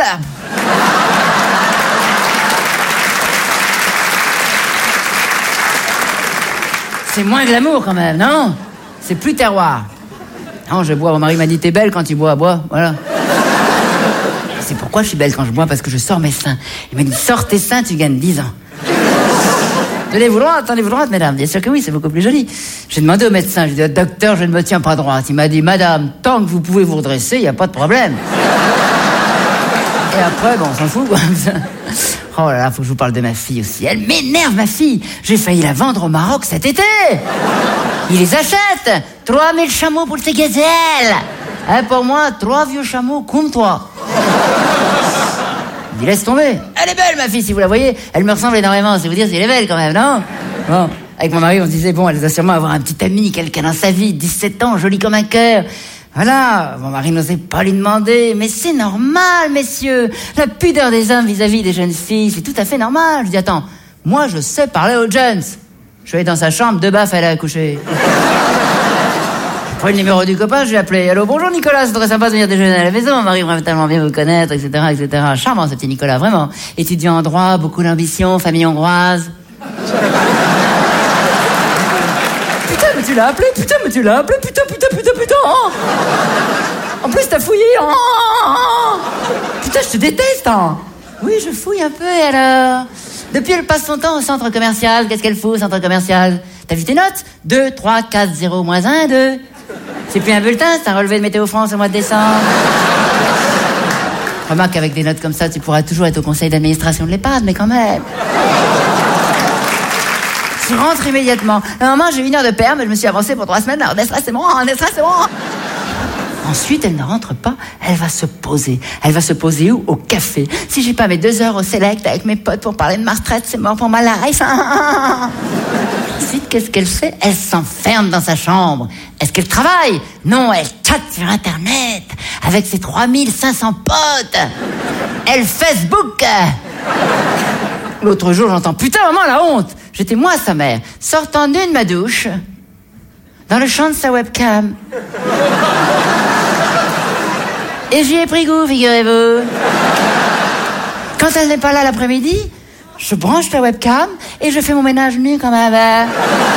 C'est moins glamour quand même, non? C'est plus terroir. Non, je bois, mon mari m'a dit t'es belle quand tu bois, bois, voilà. C'est pourquoi je suis belle quand je bois, parce que je sors mes seins. Il m'a dit, sors tes seins, tu gagnes dix ans. Tenez-vous droite, tenez-vous droite, mesdames. Bien sûr que oui, c'est beaucoup plus joli. J'ai demandé au médecin, j'ai dit, docteur, je ne me tiens pas droite. Il m'a dit, madame, tant que vous pouvez vous redresser, il n'y a pas de problème. Et après, bon, on s'en fout, quoi. Oh là là, faut que je vous parle de ma fille aussi. Elle m'énerve, ma fille. J'ai failli la vendre au Maroc cet été. Ils les achètent. trois mille chameaux pour tes gazelles. Hein, pour moi, trois vieux chameaux comme toi. Il dit, laisse tomber. Elle est belle, ma fille, si vous la voyez. Elle me ressemble énormément, c'est vous dire si elle est belle quand même, non? Bon, avec mon mari, on se disait, bon, elle doit sûrement avoir un petit ami, quelqu'un dans sa vie, dix-sept ans, joli comme un cœur. Voilà, mon mari n'osait pas lui demander, mais c'est normal, messieurs. La pudeur des hommes vis-à-vis des jeunes filles, c'est tout à fait normal. Je dis, attends, moi, je sais parler aux jeunes. Je suis allé dans sa chambre, deux baffes, elle a accouché. J'ai pris le numéro du copain, je lui ai appelé. Allô, bonjour Nicolas, c'est très sympa de venir déjeuner à la maison. Mon mari aimerait tellement bien vous connaître, et cetera, et cetera. Charmant, ce petit Nicolas, vraiment. Étudiant en droit, beaucoup d'ambition, famille hongroise. Putain, mais tu l'as appelé, putain, mais tu l'as appelé, putain, putain, putain, putain. Oh. En plus, t'as fouillé. Oh. Putain, je te déteste, hein. Oui, je fouille un peu, et alors? Depuis, elle passe son temps au centre commercial. Qu'est-ce qu'elle fout au centre commercial? T'as vu tes notes? deux, trois, quatre, zéro, moins un, deux. C'est plus un bulletin, c'est un relevé de Météo France au mois de décembre. Remarque qu'avec des notes comme ça, tu pourras toujours être au conseil d'administration de l'EHPAD, mais quand même. Je rentre immédiatement. Normalement, j'ai une heure de perme, je me suis avancée pour trois semaines. Alors, Nestra, c'est bon, Nestra, c'est bon. Ensuite, elle ne rentre pas, elle va se poser. Elle va se poser où? Au café. Si j'ai pas mes deux heures au Select avec mes potes pour parler de ma retraite, c'est mort pour ma life. Ensuite, qu'est-ce qu'elle fait? Elle s'enferme dans sa chambre. Est-ce qu'elle travaille? Non, elle chatte sur Internet avec ses trois mille cinq cents potes. Elle Facebook. L'autre jour, j'entends, putain, maman, la honte. J'étais moi, sa mère, sortant nue de ma douche, dans le champ de sa webcam. Et j'y ai pris goût, figurez-vous. Quand elle n'est pas là l'après-midi, je branche la webcam et je fais mon ménage nu comme un verre.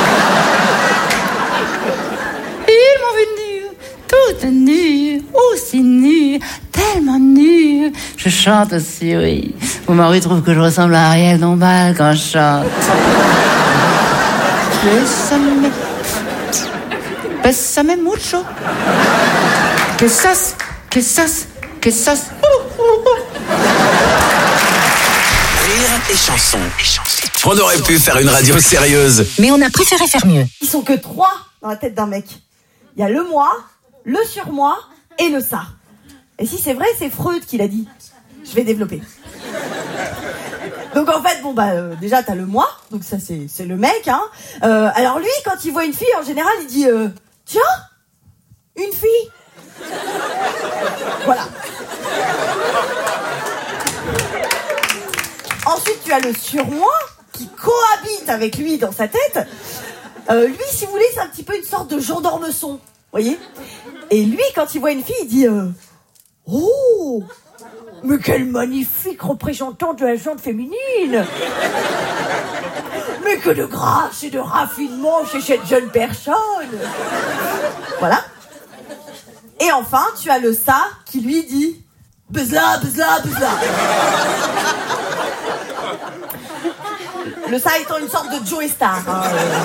Ils m'ont vu nue, toute nue, aussi nue, tellement nue. Je chante aussi, oui. Mon mari trouve que je ressemble à Ariel Dombal quand je chante. Bésame, bésame mucho. Que ça, que ça, que ça. Rire et chanson. On aurait pu faire une radio sérieuse, mais on a préféré faire mieux. Ils sont que trois dans la tête d'un mec. Il y a le moi, le surmoi et le ça. Et si c'est vrai, c'est Freud qui l'a dit. Je vais développer. Donc en fait, bon bah euh, déjà t'as le moi, donc ça c'est c'est le mec, hein. Euh, alors lui, quand il voit une fille, en général, il dit euh, tiens, une fille. Voilà. Ensuite, tu as le surmoi qui cohabite avec lui dans sa tête. Euh, lui, si vous voulez, c'est un petit peu une sorte de Jean d'Ormesson, voyez. Et lui, quand il voit une fille, il dit euh, oh, mais quel magnifique représentant de la gente féminine. Mais que de grâce et de raffinement chez cette jeune personne. Voilà. Et enfin, tu as le ça qui lui dit buzz-la, buzz-la, buzz-la. Le ça étant une sorte de Joe Star. Hein.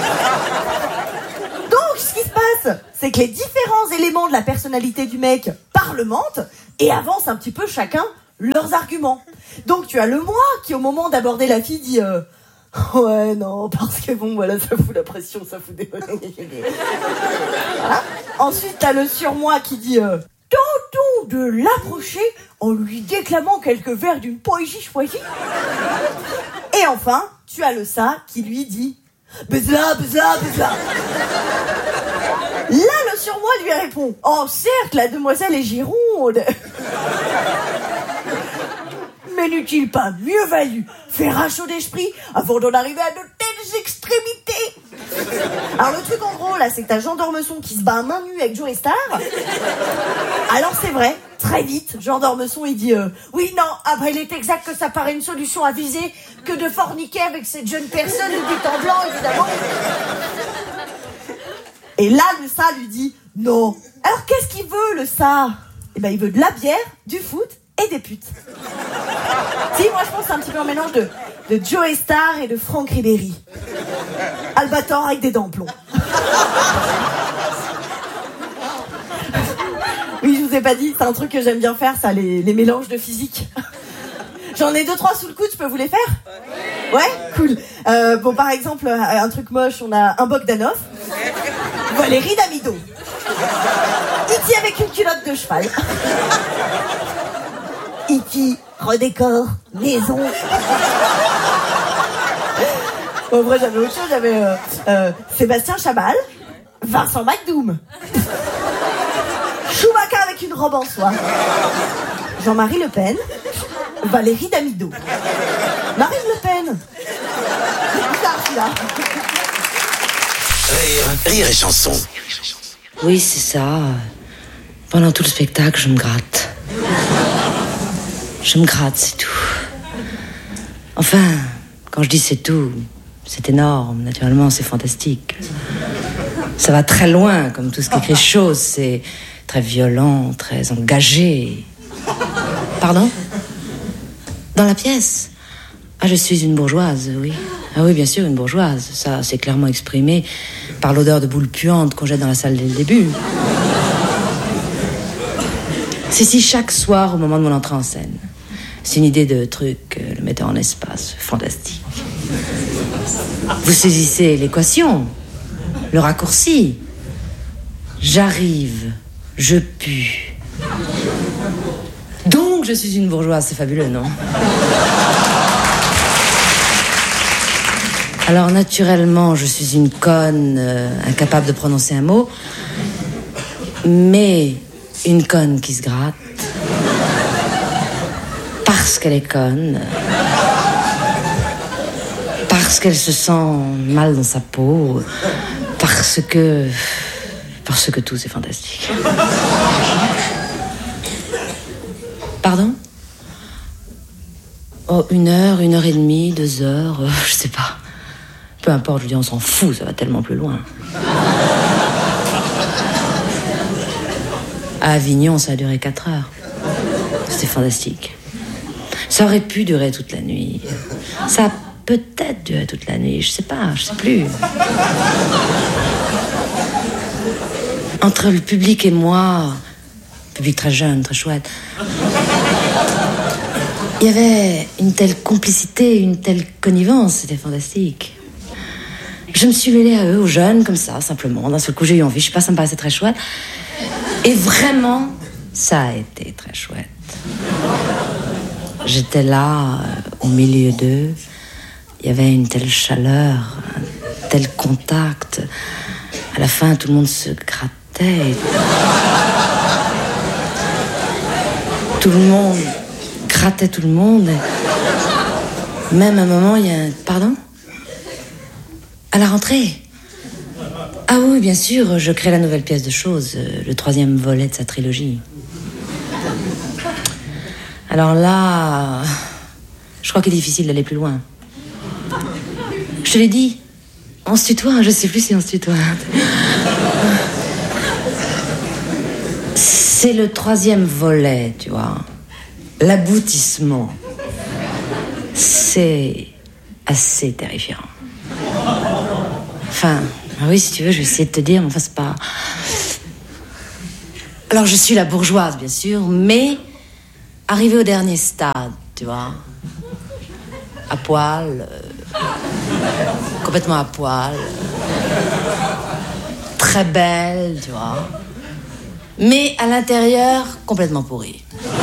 Donc, ce qui se passe, c'est que les différents éléments de la personnalité du mec parlementent et avancent un petit peu chacun leurs arguments. Donc, tu as le moi qui, au moment d'aborder la fille, dit euh, « Ouais, non, parce que bon, voilà, ça fout la pression, ça fout des... » Voilà. Ensuite, t'as le surmoi qui dit euh, « Tentons de l'approcher en lui déclamant quelques vers d'une poésie choisie. » Et enfin, tu as le ça qui lui dit « Bzla, bzla, bzla. » Là, le surmoi lui répond « Oh, certes, la demoiselle est gironde. » Mais n'eût-il pas mieux valu faire un chaud d'esprit avant d'en arriver à de telles extrémités? Alors le truc en gros là, c'est que t'as Jean d'Ormesson qui se bat à main nue avec Joe Star. Alors c'est vrai, très vite, Jean d'Ormesson il dit euh, oui non, ah bah il est exact que ça paraît une solution avisée que de forniquer avec cette jeune personne du but en blanc évidemment. Et là le ça lui dit non. Alors qu'est-ce qu'il veut le ça? Eh ben il veut de la bière, du foot et des putes. Si, moi je pense que c'est un petit peu un mélange de, de Joe Star et de Franck Ribéry. Albator avec des dents plomb. Oui, je vous ai pas dit, c'est un truc que j'aime bien faire, ça, les, les mélanges de physique. J'en ai deux, trois sous le coude, je peux vous les faire? Ouais, cool. Euh, bon, par exemple, un truc moche, on a un Bogdanov, Valérie Damido, Iti avec une culotte de cheval. Iti, redécore, maison. En vrai, j'avais autre chose, j'avais euh, euh, Sébastien Chabal, Vincent McDoom, Chewbacca avec une robe en soie, Jean-Marie Le Pen, Valérie Damido, Marine Le Pen. C'est bizarre, celui-là. Rire, rire et chanson. Oui, c'est ça. Pendant tout le spectacle, je me gratte. Je me gratte, c'est tout. Enfin, quand je dis c'est tout, c'est énorme, naturellement, c'est fantastique. Ça va très loin, comme tout ce qu'écrit Chose, c'est très violent, très engagé. Pardon? Dans la pièce? Ah, je suis une bourgeoise, oui. Ah oui, bien sûr, une bourgeoise. Ça, c'est clairement exprimé par l'odeur de boule puante qu'on jette dans la salle dès le début. C'est si chaque soir, au moment de mon entrée en scène. C'est une idée de truc, le metteur en espace, fantastique. Vous saisissez l'équation, le raccourci. J'arrive, je pue. Donc je suis une bourgeoise, c'est fabuleux, non? Alors naturellement, je suis une conne, euh, incapable de prononcer un mot, mais une conne qui se gratte. Parce qu'elle est conne, parce qu'elle se sent mal dans sa peau, parce que... parce que tout, c'est fantastique. Pardon? Oh, une heure, une heure et demie, deux heures, euh, je sais pas. Peu importe, je veux dire, on s'en fout, ça va tellement plus loin. À Avignon, ça a duré quatre heures. C'était fantastique. Ça aurait pu durer toute la nuit. Ça a peut-être duré toute la nuit, je sais pas, je sais plus. Entre le public et moi, public très jeune, très chouette, il y avait une telle complicité, une telle connivence, c'était fantastique. Je me suis mêlée à eux, aux jeunes, comme ça, simplement. D'un seul coup, j'ai eu envie, je sais pas, ça me paraissait très chouette. Et vraiment, ça a été très chouette. J'étais là, euh, au milieu d'eux. Il y avait une telle chaleur, un tel contact. À la fin, tout le monde se grattait. Tout le monde grattait tout le monde. Même à un moment, il y a un... Pardon? À la rentrée? Ah oui, bien sûr, je crée la nouvelle pièce de Chose, le troisième volet de sa trilogie. Alors là, je crois qu'il est difficile d'aller plus loin. Je te l'ai dit, on se tutoie, je sais plus si on se tutoie. C'est le troisième volet, tu vois. L'aboutissement. C'est assez terrifiant. Enfin, oui, si tu veux, je vais essayer de te dire, mais enfin, c'est pas... Alors, je suis la bourgeoise, bien sûr, mais arrivée au dernier stade, tu vois, à poil, euh, complètement à poil, très belle, tu vois, mais à l'intérieur, complètement pourrie.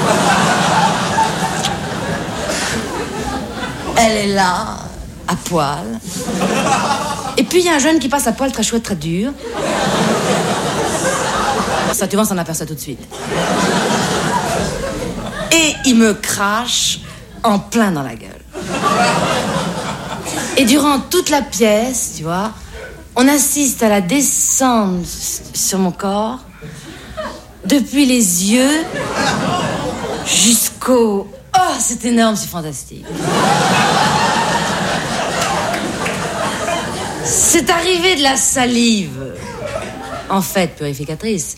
Elle est là, à poil. Et puis il y a un jeune qui passe à poil très chouette, très dur. Ça, tu vois, on s'en aperçoit tout de suite. Et il me crache en plein dans la gueule. Et durant toute la pièce, tu vois, on assiste à la descente sur mon corps, depuis les yeux jusqu'au... Oh, c'est énorme, c'est fantastique. C'est arrivé de la salive, en fait, purificatrice.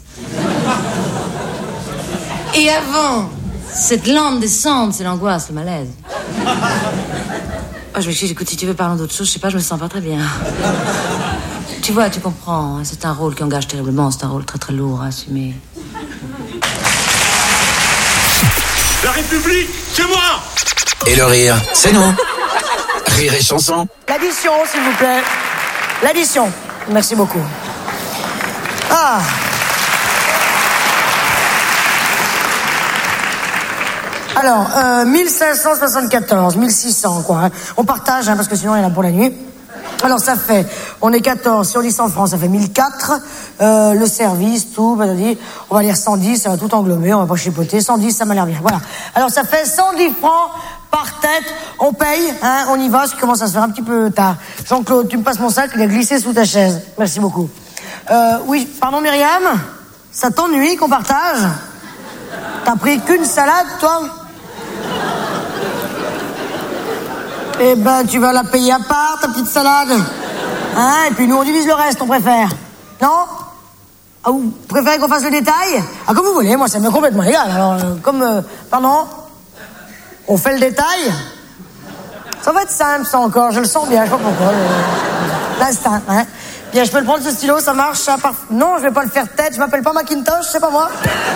Et avant, cette lente descente, c'est l'angoisse, le malaise. Oh, je m'excuse, écoute, si tu veux parler d'autre chose, je sais pas, je me sens pas très bien. Tu vois, tu comprends, c'est un rôle qui engage terriblement, c'est un rôle très très lourd à assumer. La République, c'est moi! Et le rire, c'est nous. Rire et chanson. L'addition, s'il vous plaît. L'addition. Merci beaucoup. Ah. Alors, euh, mille cinq cent soixante-quatorze, mille six cents, quoi. Hein. On partage, hein, parce que sinon, il y en a pour la nuit. Alors, ça fait, on est quatorze, si on dit cent francs, ça fait mille quatre. Euh, le service, tout, bah, on va dire cent dix, ça va tout englober, on va pas chipoter. cent dix, ça m'a l'air bien. Voilà. Alors, ça fait cent dix francs par tête. On paye, hein, on y va, ce qui commence à se faire un petit peu tard. Jean-Claude, tu me passes mon sac, il a glissé sous ta chaise. Merci beaucoup. Euh, oui, pardon, Myriam? Ça t'ennuie qu'on partage? T'as pris qu'une salade, toi? Eh ben, tu vas la payer à part, ta petite salade. Hein? Et puis nous, on divise le reste, on préfère. Non? Ah, vous préférez qu'on fasse le détail? Ah, comme vous voulez, moi, ça m'est complètement égal. Alors, euh, comme... Euh, pardon? On fait le détail? Ça va être simple, ça, encore. Je le sens bien, je sais pas pourquoi. Euh, L'instinct, hein? Bien, je peux le prendre, ce stylo, ça marche, ça part... Non, je vais pas le faire tête, je m'appelle pas Macintosh, c'est pas moi.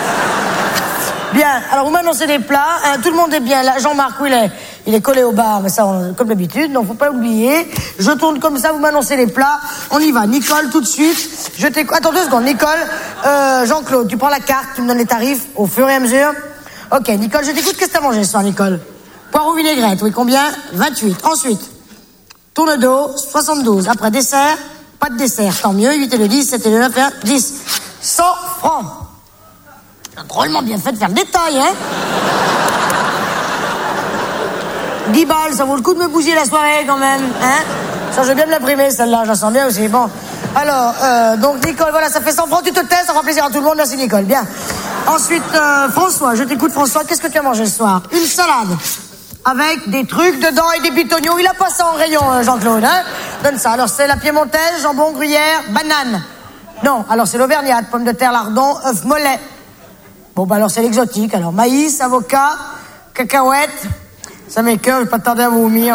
Bien, alors vous m'annoncez des plats, hein, tout le monde est bien là. Jean-Marc, où il est? Il est collé au bar, mais ça, on, comme d'habitude, donc faut pas oublier. Je tourne comme ça, vous m'annoncez les plats. On y va. Nicole, tout de suite. Je t'écoute. Attends deux secondes. Nicole, euh, Jean-Claude, tu prends la carte, tu me donnes les tarifs au fur et à mesure. Ok, Nicole, je t'écoute. Qu'est-ce que t'as mangé ce soir, Nicole? Poireau vinaigrette, oui, combien? vingt-huit. Ensuite, tourne d'eau, soixante-douze. Après, dessert, pas de dessert, tant mieux. huit et le dix, sept et le neuf et un, dix. cent francs. Drôlement bien fait de faire le détail, hein? dix balles, ça vaut le coup de me bousiller la soirée, quand même, hein? Ça, je vais bien me l'imprimer, celle-là, je la sens bien aussi. Bon. Alors, euh, donc, Nicole, voilà, ça fait cent francs, tu te tais, ça fera plaisir à tout le monde. Merci, Nicole. Bien. Ensuite, euh, François, je t'écoute, François. Qu'est-ce que tu as mangé ce soir? Une salade. Avec des trucs dedans et des pitonios. Il a pas ça en rayon, euh, Jean-Claude, hein? Donne ça. Alors, c'est la piémontaise, jambon, gruyère, banane. Non, alors c'est l'auvergnate, pommes de terre, lardon, œuf mollet. Bon, bah alors c'est l'exotique. Alors, maïs, avocat, cacahuètes. Ça m'écoeure, je vais pas tarder à vomir.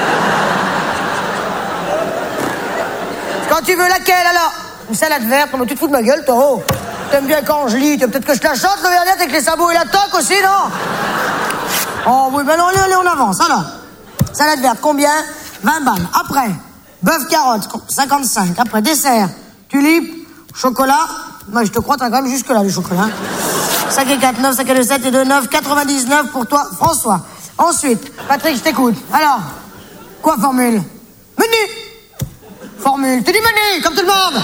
Quand tu veux, laquelle alors? Une salade verte, mais tu te fous de ma gueule, toi, oh. T'aimes bien quand je lis, tu veux peut-être que je te la chante, l'auvergnate, avec les sabots et la toque aussi, non? Oh oui, ben non, allez, allez, on avance, alors. Salade verte, combien? vingt balles. Après, bœuf carotte, cinquante-cinq. Après, dessert, tulipe, chocolat. Moi, je te crois, t'as quand même jusque-là, le chocolat. cinq et quatre, neuf, cinq et deux, sept et deux, neuf, quatre-vingt-dix-neuf pour toi, François. Ensuite, Patrick, je t'écoute. Alors, quoi, formule? Menu! Formule. Tu dis menu, comme tout le monde!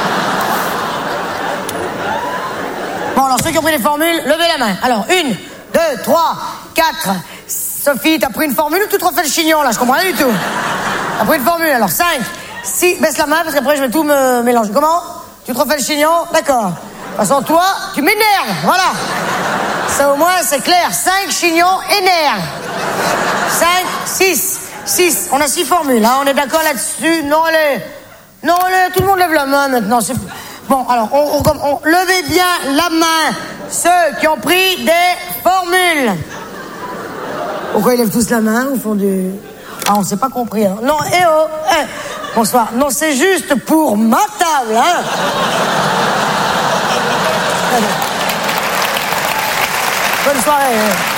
Bon, alors, ceux qui ont pris les formules, levez la main. Alors, une, deux, trois, quatre. Sophie, t'as pris une formule ou tu te refais le chignon, là? Je comprends rien du tout. T'as pris une formule, alors, cinq, six, baisse la main, parce qu'après, je vais tout me mélanger. Comment? Tu te refais le chignon? D'accord. De toute façon, toi, tu m'énerves, voilà. Ça, au moins, c'est clair. cinq chignons énerves. cinq, six. six. On a six formules, hein. On est d'accord là-dessus? Non, allez. Non, allez, tout le monde lève la main maintenant. C'est... Bon, alors, on, on, on, levez bien la main, ceux qui ont pris des formules. Pourquoi ils lèvent tous la main au fond du... Ah, on s'est pas compris, hein. Non, eh oh, eh. Bonsoir. Non, c'est juste pour ma table, hein. Bonne soirée.